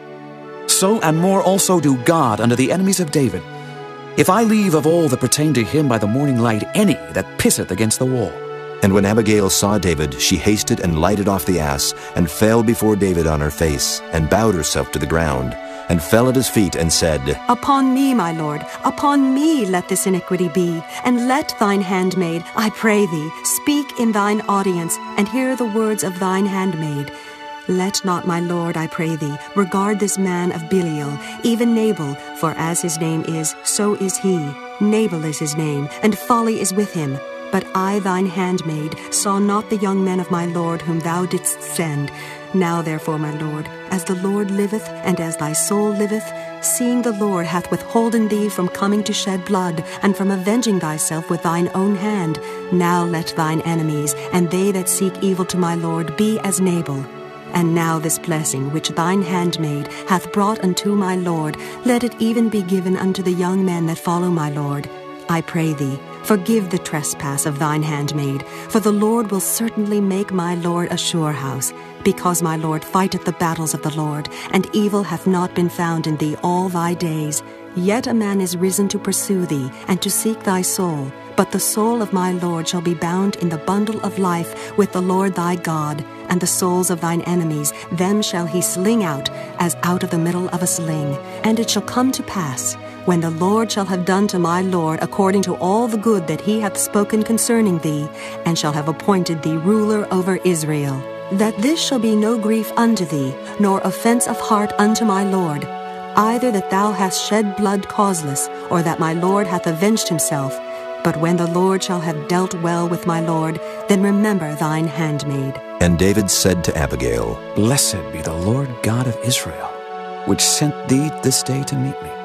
Speaker 3: So and more also do God unto the enemies of David, if I leave of all that pertain to him by the morning light any that pisseth against the wall.
Speaker 2: And when Abigail saw David, she hasted and lighted off the ass, and fell before David on her face, and bowed herself to the ground, and fell at his feet, and said,
Speaker 8: Upon me, my lord, upon me let this iniquity be, and let thine handmaid, I pray thee, speak in thine audience, and hear the words of thine handmaid. Let not, my lord, I pray thee, regard this man of Belial, even Nabal, for as his name is, so is he. Nabal is his name, and folly is with him. But I, thine handmaid, saw not the young men of my lord whom thou didst send. Now therefore, my lord, as the Lord liveth, and as thy soul liveth, seeing the Lord hath withholden thee from coming to shed blood, and from avenging thyself with thine own hand, now let thine enemies, and they that seek evil to my lord, be as Nabal. And now this blessing which thine handmaid hath brought unto my lord, let it even be given unto the young men that follow my lord. I pray thee, forgive the trespass of thine handmaid, for the Lord will certainly make my lord a sure house, because my lord fighteth the battles of the Lord, and evil hath not been found in thee all thy days. Yet a man is risen to pursue thee, and to seek thy soul. But the soul of my lord shall be bound in the bundle of life with the Lord thy God, and the souls of thine enemies, them shall he sling out, as out of the middle of a sling. And it shall come to pass, when the Lord shall have done to my lord according to all the good that he hath spoken concerning thee, and shall have appointed thee ruler over Israel, that this shall be no grief unto thee, nor offense of heart unto my lord, either that thou hast shed blood causeless, or that my lord hath avenged himself. But when the Lord shall have dealt well with my lord, then remember thine handmaid.
Speaker 2: And David said to Abigail,
Speaker 3: Blessed be the Lord God of Israel, which sent thee this day to meet me.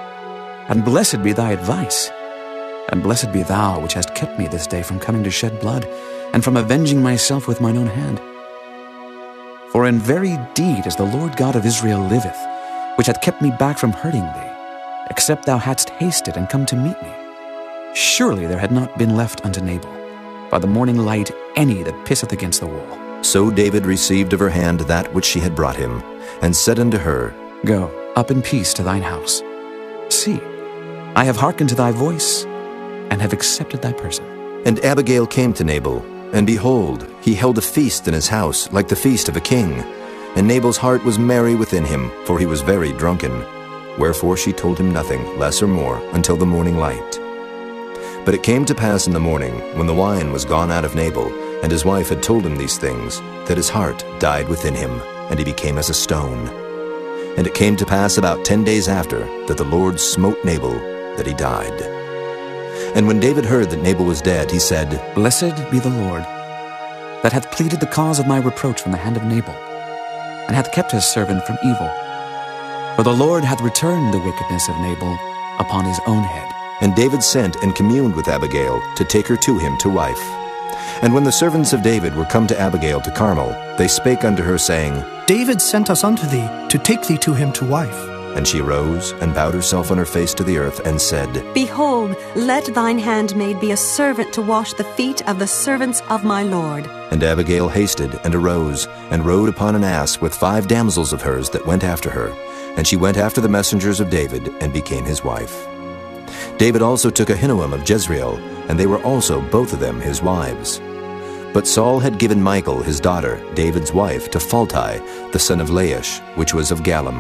Speaker 3: And blessed be thy advice, and blessed be thou which hast kept me this day from coming to shed blood, and from avenging myself with mine own hand. For in very deed as the Lord God of Israel liveth, which hath kept me back from hurting thee, except thou hadst hasted and come to meet me, surely there had not been left unto Nabal by the morning light any that pisseth against the wall.
Speaker 2: So David received of her hand that which she had brought him, and said unto her,
Speaker 3: Go up in peace to thine house. See, I have hearkened to thy voice, and have accepted thy person.
Speaker 2: And Abigail came to Nabal, and behold, he held a feast in his house, like the feast of a king. And Nabal's heart was merry within him, for he was very drunken. Wherefore she told him nothing, less or more, until the morning light. But it came to pass in the morning, when the wine was gone out of Nabal, and his wife had told him these things, that his heart died within him, and he became as a stone. And it came to pass about ten days after, that the Lord smote Nabal, that he died. And when David heard that Nabal was dead, he said,
Speaker 3: Blessed be the Lord, that hath pleaded the cause of my reproach from the hand of Nabal, and hath kept his servant from evil. For the Lord hath returned the wickedness of Nabal upon his own head.
Speaker 2: And David sent and communed with Abigail, to take her to him to wife. And when the servants of David were come to Abigail to Carmel, they spake unto her, saying,
Speaker 14: David sent us unto thee, to take thee to him to wife.
Speaker 2: And she rose, and bowed herself on her face to the earth, and said,
Speaker 8: Behold, let thine handmaid be a servant to wash the feet of the servants of my lord.
Speaker 2: And Abigail hasted, and arose, and rode upon an ass with five damsels of hers that went after her. And she went after the messengers of David, and became his wife. David also took Ahinoam of Jezreel, and they were also both of them his wives. But Saul had given Michal his daughter, David's wife, to Phalti, the son of Laish, which was of Gallim.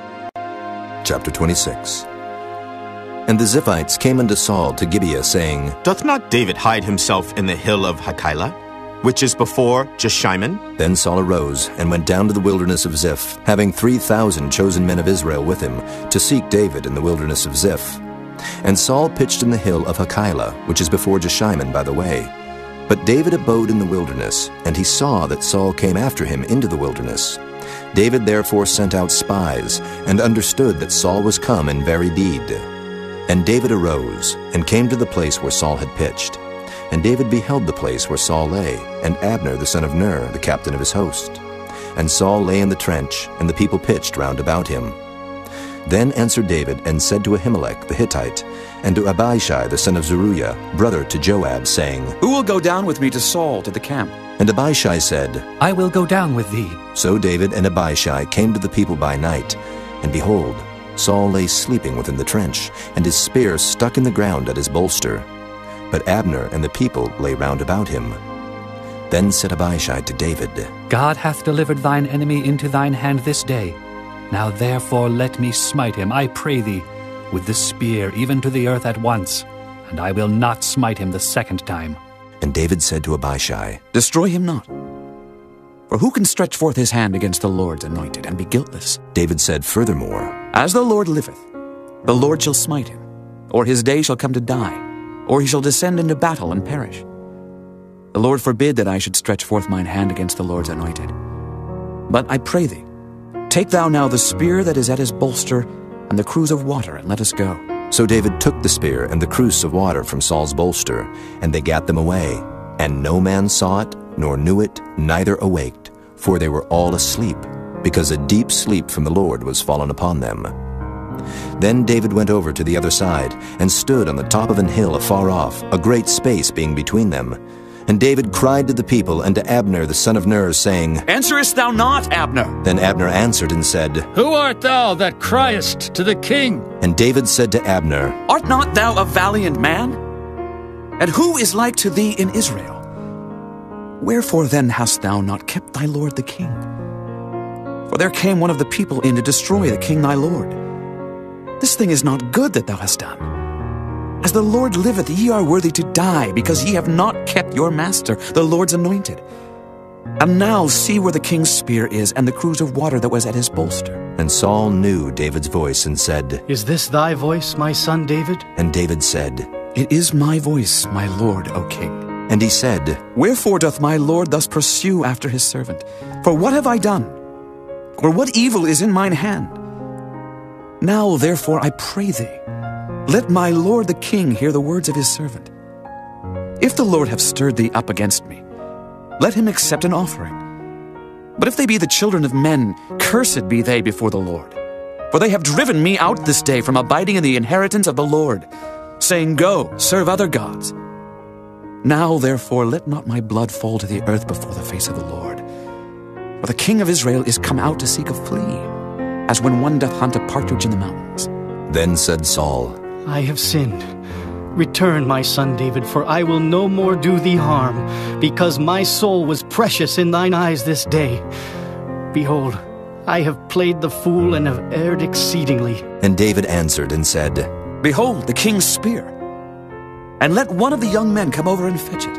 Speaker 2: Chapter twenty-six. And the Ziphites came unto Saul to Gibeah, saying,
Speaker 12: Doth not David hide himself in the hill of Hachilah, which is before Jeshimon?
Speaker 2: Then Saul arose, and went down to the wilderness of Ziph, having three thousand chosen men of Israel with him, to seek David in the wilderness of Ziph. And Saul pitched in the hill of Hachilah, which is before Jeshimon by the way. But David abode in the wilderness, and he saw that Saul came after him into the wilderness. David therefore sent out spies, and understood that Saul was come in very deed. And David arose, and came to the place where Saul had pitched. And David beheld the place where Saul lay, and Abner the son of Ner, the captain of his host. And Saul lay in the trench, and the people pitched round about him. Then answered David, and said to Ahimelech the Hittite, and to Abishai the son of Zeruiah, brother to Joab, saying,
Speaker 3: Who will go down with me to Saul to the camp?
Speaker 2: And Abishai said,
Speaker 17: I will go down with thee.
Speaker 2: So David and Abishai came to the people by night, and behold, Saul lay sleeping within the trench, and his spear stuck in the ground at his bolster. But Abner and the people lay round about him. Then said Abishai to David,
Speaker 17: God hath delivered thine enemy into thine hand this day. Now therefore let me smite him, I pray thee, with the spear even to the earth at once, and I will not smite him the second time.
Speaker 2: And David said to Abishai,
Speaker 3: Destroy him not. For who can stretch forth his hand against the Lord's anointed, and be guiltless?
Speaker 2: David said furthermore,
Speaker 3: As the Lord liveth, the Lord shall smite him, or his day shall come to die, or he shall descend into battle and perish. The Lord forbid that I should stretch forth mine hand against the Lord's anointed. But I pray thee, take thou now the spear that is at his bolster, and the cruse of water, and let us go.
Speaker 2: So David took the spear and the cruse of water from Saul's bolster, and they gat them away. And no man saw it, nor knew it, neither awaked, for they were all asleep, because a deep sleep from the Lord was fallen upon them. Then David went over to the other side, and stood on the top of an hill afar off, a great space being between them. And David cried to the people and to Abner the son of Ner, saying,
Speaker 3: Answerest thou not, Abner?
Speaker 2: Then Abner answered and said,
Speaker 7: Who art thou that criest to the king?
Speaker 2: And David said to Abner,
Speaker 3: Art not thou a valiant man? And who is like to thee in Israel? Wherefore then hast thou not kept thy lord the king? For there came one of the people in to destroy the king thy lord. This thing is not good that thou hast done. As the Lord liveth, ye are worthy to die, because ye have not kept your master, the Lord's anointed. And now see where the king's spear is, and the cruse of water that was at his bolster.
Speaker 2: And Saul knew David's voice, and said,
Speaker 5: Is this thy voice, my son David?
Speaker 2: And David said,
Speaker 3: It is my voice, my lord, O king.
Speaker 2: And he said,
Speaker 3: Wherefore doth my lord thus pursue after his servant? For what have I done? Or what evil is in mine hand? Now therefore I pray thee, let my lord the king hear the words of his servant. If the Lord have stirred thee up against me, let him accept an offering. But if they be the children of men, cursed be they before the Lord. For they have driven me out this day from abiding in the inheritance of the Lord. saying, "Go, serve other gods." Now, therefore, let not my blood fall to the earth before the face of the Lord. For the king of Israel is come out to seek a flea, as when one doth hunt a partridge in the mountains.
Speaker 2: Then said Saul,
Speaker 5: I have sinned. Return, my son David, for I will no more do thee harm, because my soul was precious in thine eyes this day. Behold, I have played the fool and have erred exceedingly.
Speaker 2: And David answered and said,
Speaker 3: Behold, the king's spear, and let one of the young men come over and fetch it.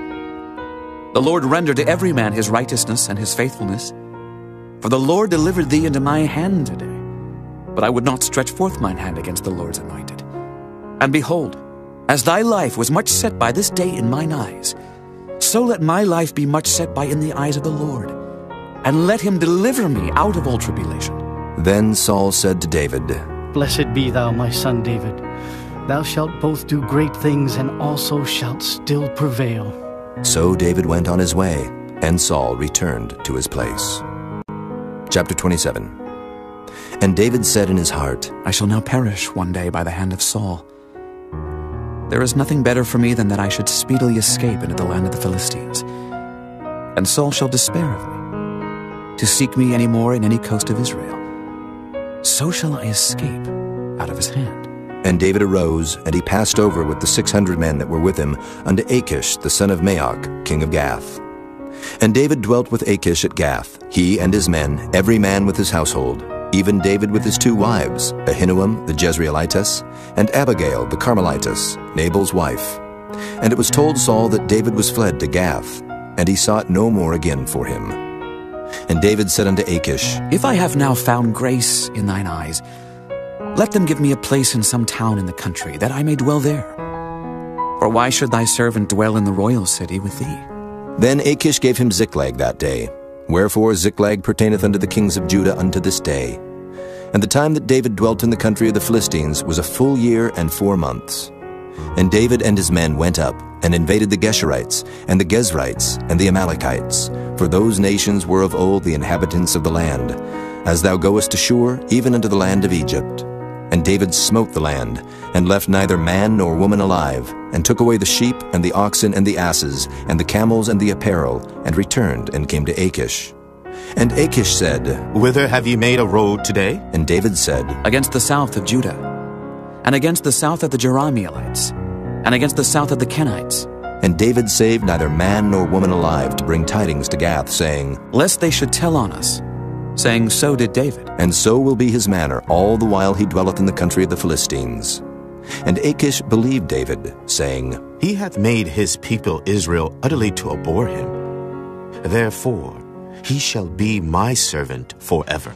Speaker 3: The Lord render to every man his righteousness and his faithfulness. For the Lord delivered thee into my hand today. But I would not stretch forth mine hand against the Lord's anointed. And behold, as thy life was much set by this day in mine eyes, so let my life be much set by in the eyes of the Lord, and let him deliver me out of all tribulation.
Speaker 2: Then Saul said to David,
Speaker 5: Blessed be thou, my son David. Thou shalt both do great things, and also shalt still prevail.
Speaker 2: So David went on his way, and Saul returned to his place. Chapter twenty-seven. And David said in his heart,
Speaker 3: I shall now perish one day by the hand of Saul. There is nothing better for me than that I should speedily escape into the land of the Philistines. And Saul shall despair of me, to seek me any more in any coast of Israel. So shall I escape out of his hand.
Speaker 2: And David arose, and he passed over with the six hundred men that were with him unto Achish the son of Maoch, king of Gath. And David dwelt with Achish at Gath, he and his men, every man with his household, even David with his two wives, Ahinoam the Jezreelitess, and Abigail the Carmelitess, Nabal's wife. And it was told Saul that David was fled to Gath, and he sought no more again for him. And David said unto Achish,
Speaker 3: If I have now found grace in thine eyes, let them give me a place in some town in the country, that I may dwell there. For why should thy servant dwell in the royal city with thee?
Speaker 2: Then Achish gave him Ziklag that day. Wherefore Ziklag pertaineth unto the kings of Judah unto this day. And the time that David dwelt in the country of the Philistines was a full year and four months. And David and his men went up, and invaded the Geshurites, and the Gezrites, and the Amalekites, for those nations were of old the inhabitants of the land, as thou goest to Shur, even unto the land of Egypt. And David smote the land, and left neither man nor woman alive, and took away the sheep, and the oxen, and the asses, and the camels, and the apparel, and returned, and came to Achish. And Achish said,
Speaker 12: Whither have ye made a road today?
Speaker 2: And David said,
Speaker 3: Against the south of Judah, and against the south of the Jerahmeelites, and against the south of the Kenites.
Speaker 2: And David saved neither man nor woman alive to bring tidings to Gath, saying,
Speaker 3: Lest they should tell on us, saying, So did David.
Speaker 2: And so will be his manner all the while he dwelleth in the country of the Philistines. And Achish believed David, saying,
Speaker 12: He hath made his people Israel utterly to abhor him. Therefore he shall be my servant forever.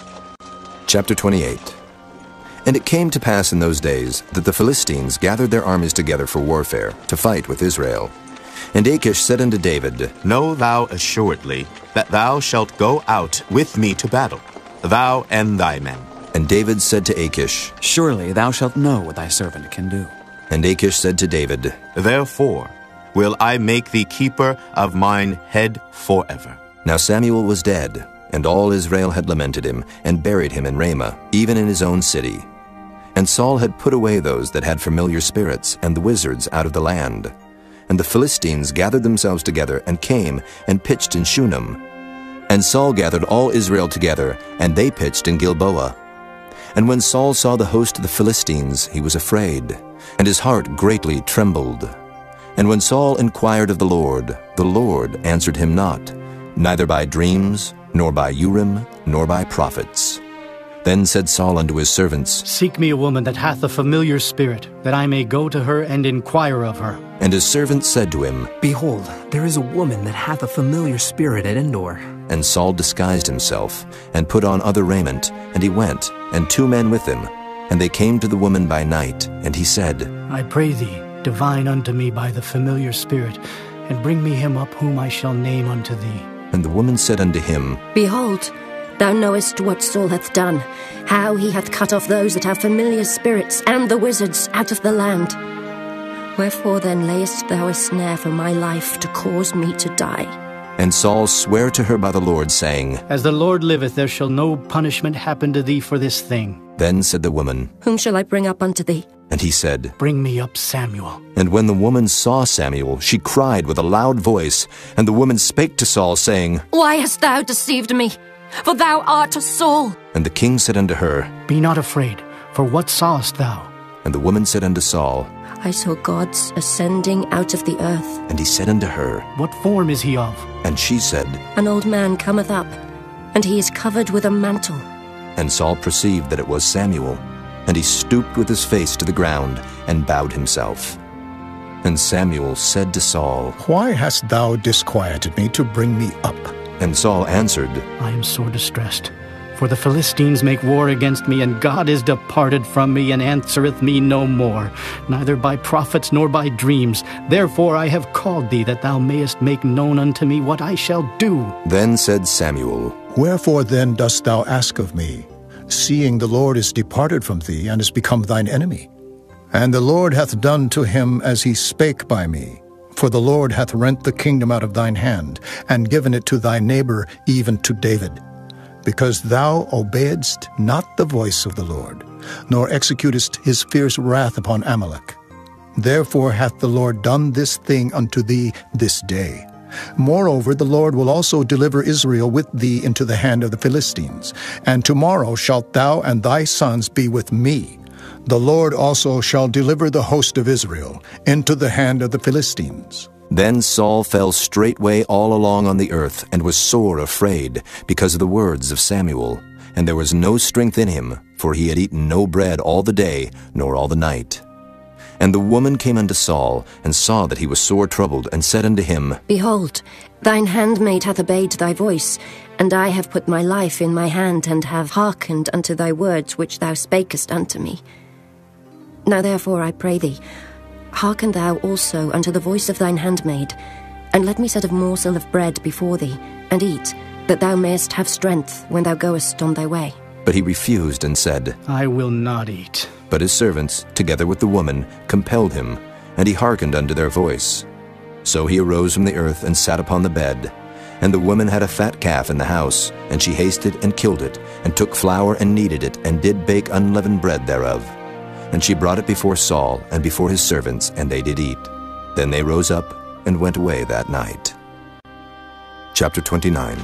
Speaker 2: Chapter twenty-eight. And it came to pass in those days that the Philistines gathered their armies together for warfare, to fight with Israel. And Achish said unto David,
Speaker 12: Know thou assuredly that thou shalt go out with me to battle, thou and thy men.
Speaker 2: And David said to Achish,
Speaker 3: Surely thou shalt know what thy servant can do.
Speaker 2: And Achish said to David,
Speaker 12: Therefore will I make thee keeper of mine head forever.
Speaker 2: Now Samuel was dead, and all Israel had lamented him, and buried him in Ramah, even in his own city. And Saul had put away those that had familiar spirits, and the wizards out of the land. And the Philistines gathered themselves together, and came, and pitched in Shunem. And Saul gathered all Israel together, and they pitched in Gilboa. And when Saul saw the host of the Philistines, he was afraid, and his heart greatly trembled. And when Saul inquired of the Lord, the Lord answered him not, neither by dreams, nor by Urim, nor by prophets. Then said Saul unto his servants,
Speaker 5: Seek me a woman that hath a familiar spirit, that I may go to her and inquire of her.
Speaker 2: And his servants said to him,
Speaker 1: Behold, there is a woman that hath a familiar spirit at Endor.
Speaker 2: And Saul disguised himself, and put on other raiment, and he went, and two men with him. And they came to the woman by night, and he said,
Speaker 5: I pray thee, divine unto me by the familiar spirit, and bring me him up whom I shall name unto thee.
Speaker 2: And the woman said unto him,
Speaker 18: Behold, thou knowest what Saul hath done, how he hath cut off those that have familiar spirits, and the wizards out of the land. Wherefore then layest thou a snare for my life, to cause me to die?
Speaker 2: And Saul sware to her by the Lord, saying,
Speaker 5: As the Lord liveth, there shall no punishment happen to thee for this thing.
Speaker 2: Then said the woman,
Speaker 18: Whom shall I bring up unto thee?
Speaker 2: And he said,
Speaker 5: Bring me up Samuel.
Speaker 2: And when the woman saw Samuel, she cried with a loud voice. And the woman spake to Saul, saying,
Speaker 18: Why hast thou deceived me? For thou art Saul.
Speaker 2: And the king said unto her,
Speaker 5: Be not afraid, for what sawest thou?
Speaker 2: And the woman said unto Saul,
Speaker 18: I saw gods ascending out of the earth.
Speaker 2: And he said unto her,
Speaker 5: What form is he of?
Speaker 2: And she said,
Speaker 18: An old man cometh up, and he is covered with a mantle.
Speaker 2: And Saul perceived that it was Samuel. And he stooped with his face to the ground, and bowed himself. And Samuel said to Saul,
Speaker 19: Why hast thou disquieted me to bring me up?
Speaker 2: And Saul answered,
Speaker 5: I am sore distressed. For the Philistines make war against me, and God is departed from me, and answereth me no more, neither by prophets nor by dreams. Therefore I have called thee, that thou mayest make known unto me what I shall do.
Speaker 2: Then said Samuel,
Speaker 19: Wherefore then dost thou ask of me, seeing the Lord is departed from thee, and is become thine enemy? And the Lord hath done to him as he spake by me. For the Lord hath rent the kingdom out of thine hand, and given it to thy neighbor, even to David. Because thou obeyedst not the voice of the Lord, nor executest his fierce wrath upon Amalek. Therefore hath the Lord done this thing unto thee this day. Moreover, the Lord will also deliver Israel with thee into the hand of the Philistines. And tomorrow shalt thou and thy sons be with me. The Lord also shall deliver the host of Israel into the hand of the Philistines.
Speaker 2: Then Saul fell straightway all along on the earth, and was sore afraid, because of the words of Samuel. And there was no strength in him, for he had eaten no bread all the day, nor all the night. And the woman came unto Saul, and saw that he was sore troubled, and said unto him,
Speaker 18: Behold, thine handmaid hath obeyed thy voice, and I have put my life in my hand, and have hearkened unto thy words which thou spakest unto me. Now therefore I pray thee, hearken thou also unto the voice of thine handmaid, and let me set a morsel of bread before thee, and eat, that thou mayest have strength when thou goest on thy way.
Speaker 2: But he refused and said,
Speaker 5: I will not eat.
Speaker 2: But his servants, together with the woman, compelled him, and he hearkened unto their voice. So he arose from the earth and sat upon the bed. And the woman had a fat calf in the house, and she hasted and killed it, and took flour and kneaded it, and did bake unleavened bread thereof. And she brought it before Saul, and before his servants, and they did eat. Then they rose up, and went away that night. Chapter twenty-nine.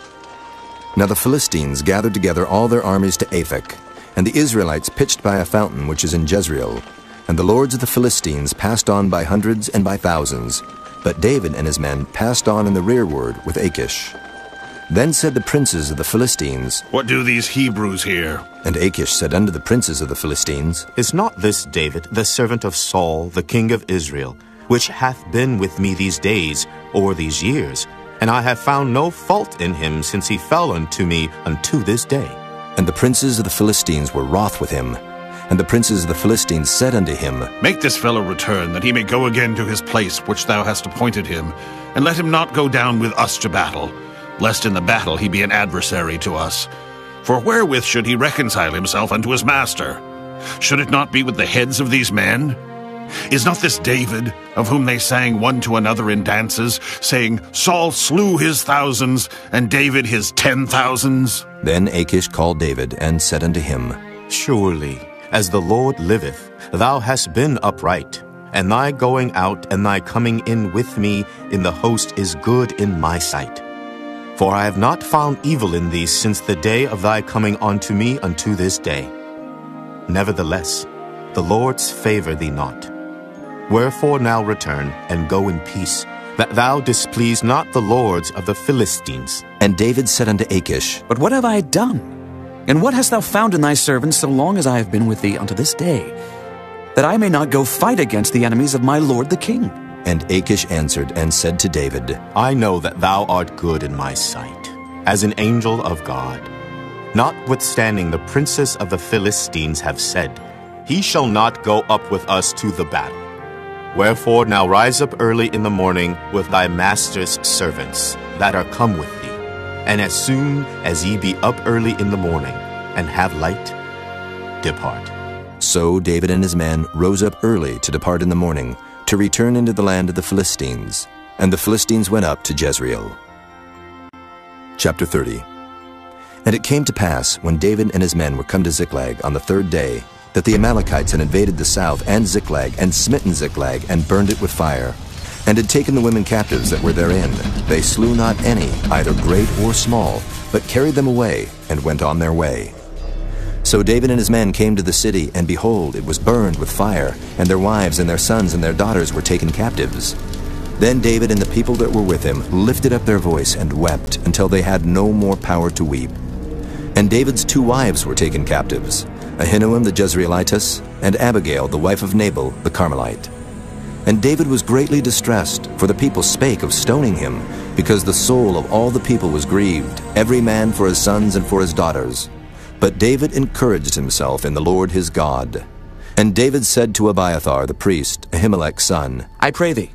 Speaker 2: Now the Philistines gathered together all their armies to Aphek, and the Israelites pitched by a fountain which is in Jezreel. And the lords of the Philistines passed on by hundreds and by thousands, but David and his men passed on in the rearward with Achish. Then said the princes of the Philistines,
Speaker 4: What do these Hebrews here?
Speaker 2: And Achish said unto the princes of the Philistines,
Speaker 12: Is not this David, the servant of Saul, the king of Israel, which hath been with me these days, or these years? And I have found no fault in him since he fell unto me unto this day.
Speaker 2: And the princes of the Philistines were wroth with him. And the princes of the Philistines said unto him,
Speaker 4: Make this fellow return, that he may go again to his place which thou hast appointed him, and let him not go down with us to battle, lest in the battle he be an adversary to us. For wherewith should he reconcile himself unto his master? Should it not be with the heads of these men? Is not this David, of whom they sang one to another in dances, saying, Saul slew his thousands, and David his ten thousands?
Speaker 2: Then Achish called David, and said unto him,
Speaker 12: Surely, as the Lord liveth, thou hast been upright, and thy going out and thy coming in with me in the host is good in my sight. For I have not found evil in thee since the day of thy coming unto me unto this day. Nevertheless, the Lord's favour thee not. Wherefore now return, and go in peace, that thou displease not the lords of the Philistines.
Speaker 2: And David said unto Achish,
Speaker 3: But what have I done? And what hast thou found in thy servant so long as I have been with thee unto this day, that I may not go fight against the enemies of my lord the king?
Speaker 2: And Achish answered and said to David,
Speaker 12: I know that thou art good in my sight, as an angel of God. Notwithstanding the princes of the Philistines have said, He shall not go up with us to the battle. Wherefore now rise up early in the morning with thy master's servants that are come with thee, and as soon as ye be up early in the morning, and have light, depart.
Speaker 2: So David and his men rose up early to depart in the morning, to return into the land of the Philistines. And the Philistines went up to Jezreel. Chapter thirty. And it came to pass, when David and his men were come to Ziklag on the third day, that the Amalekites had invaded the south and Ziklag, and smitten Ziklag, and burned it with fire, and had taken the women captives that were therein. They slew not any, either great or small, but carried them away, and went on their way. So David and his men came to the city, and behold, it was burned with fire, and their wives and their sons and their daughters were taken captives. Then David and the people that were with him lifted up their voice and wept until they had no more power to weep. And David's two wives were taken captives, Ahinoam the Jezreelitess, and Abigail the wife of Nabal the Carmelite. And David was greatly distressed, for the people spake of stoning him, because the soul of all the people was grieved, every man for his sons and for his daughters. But David encouraged himself in the Lord his God. And David said to Abiathar the priest, Ahimelech's son,
Speaker 3: I pray thee,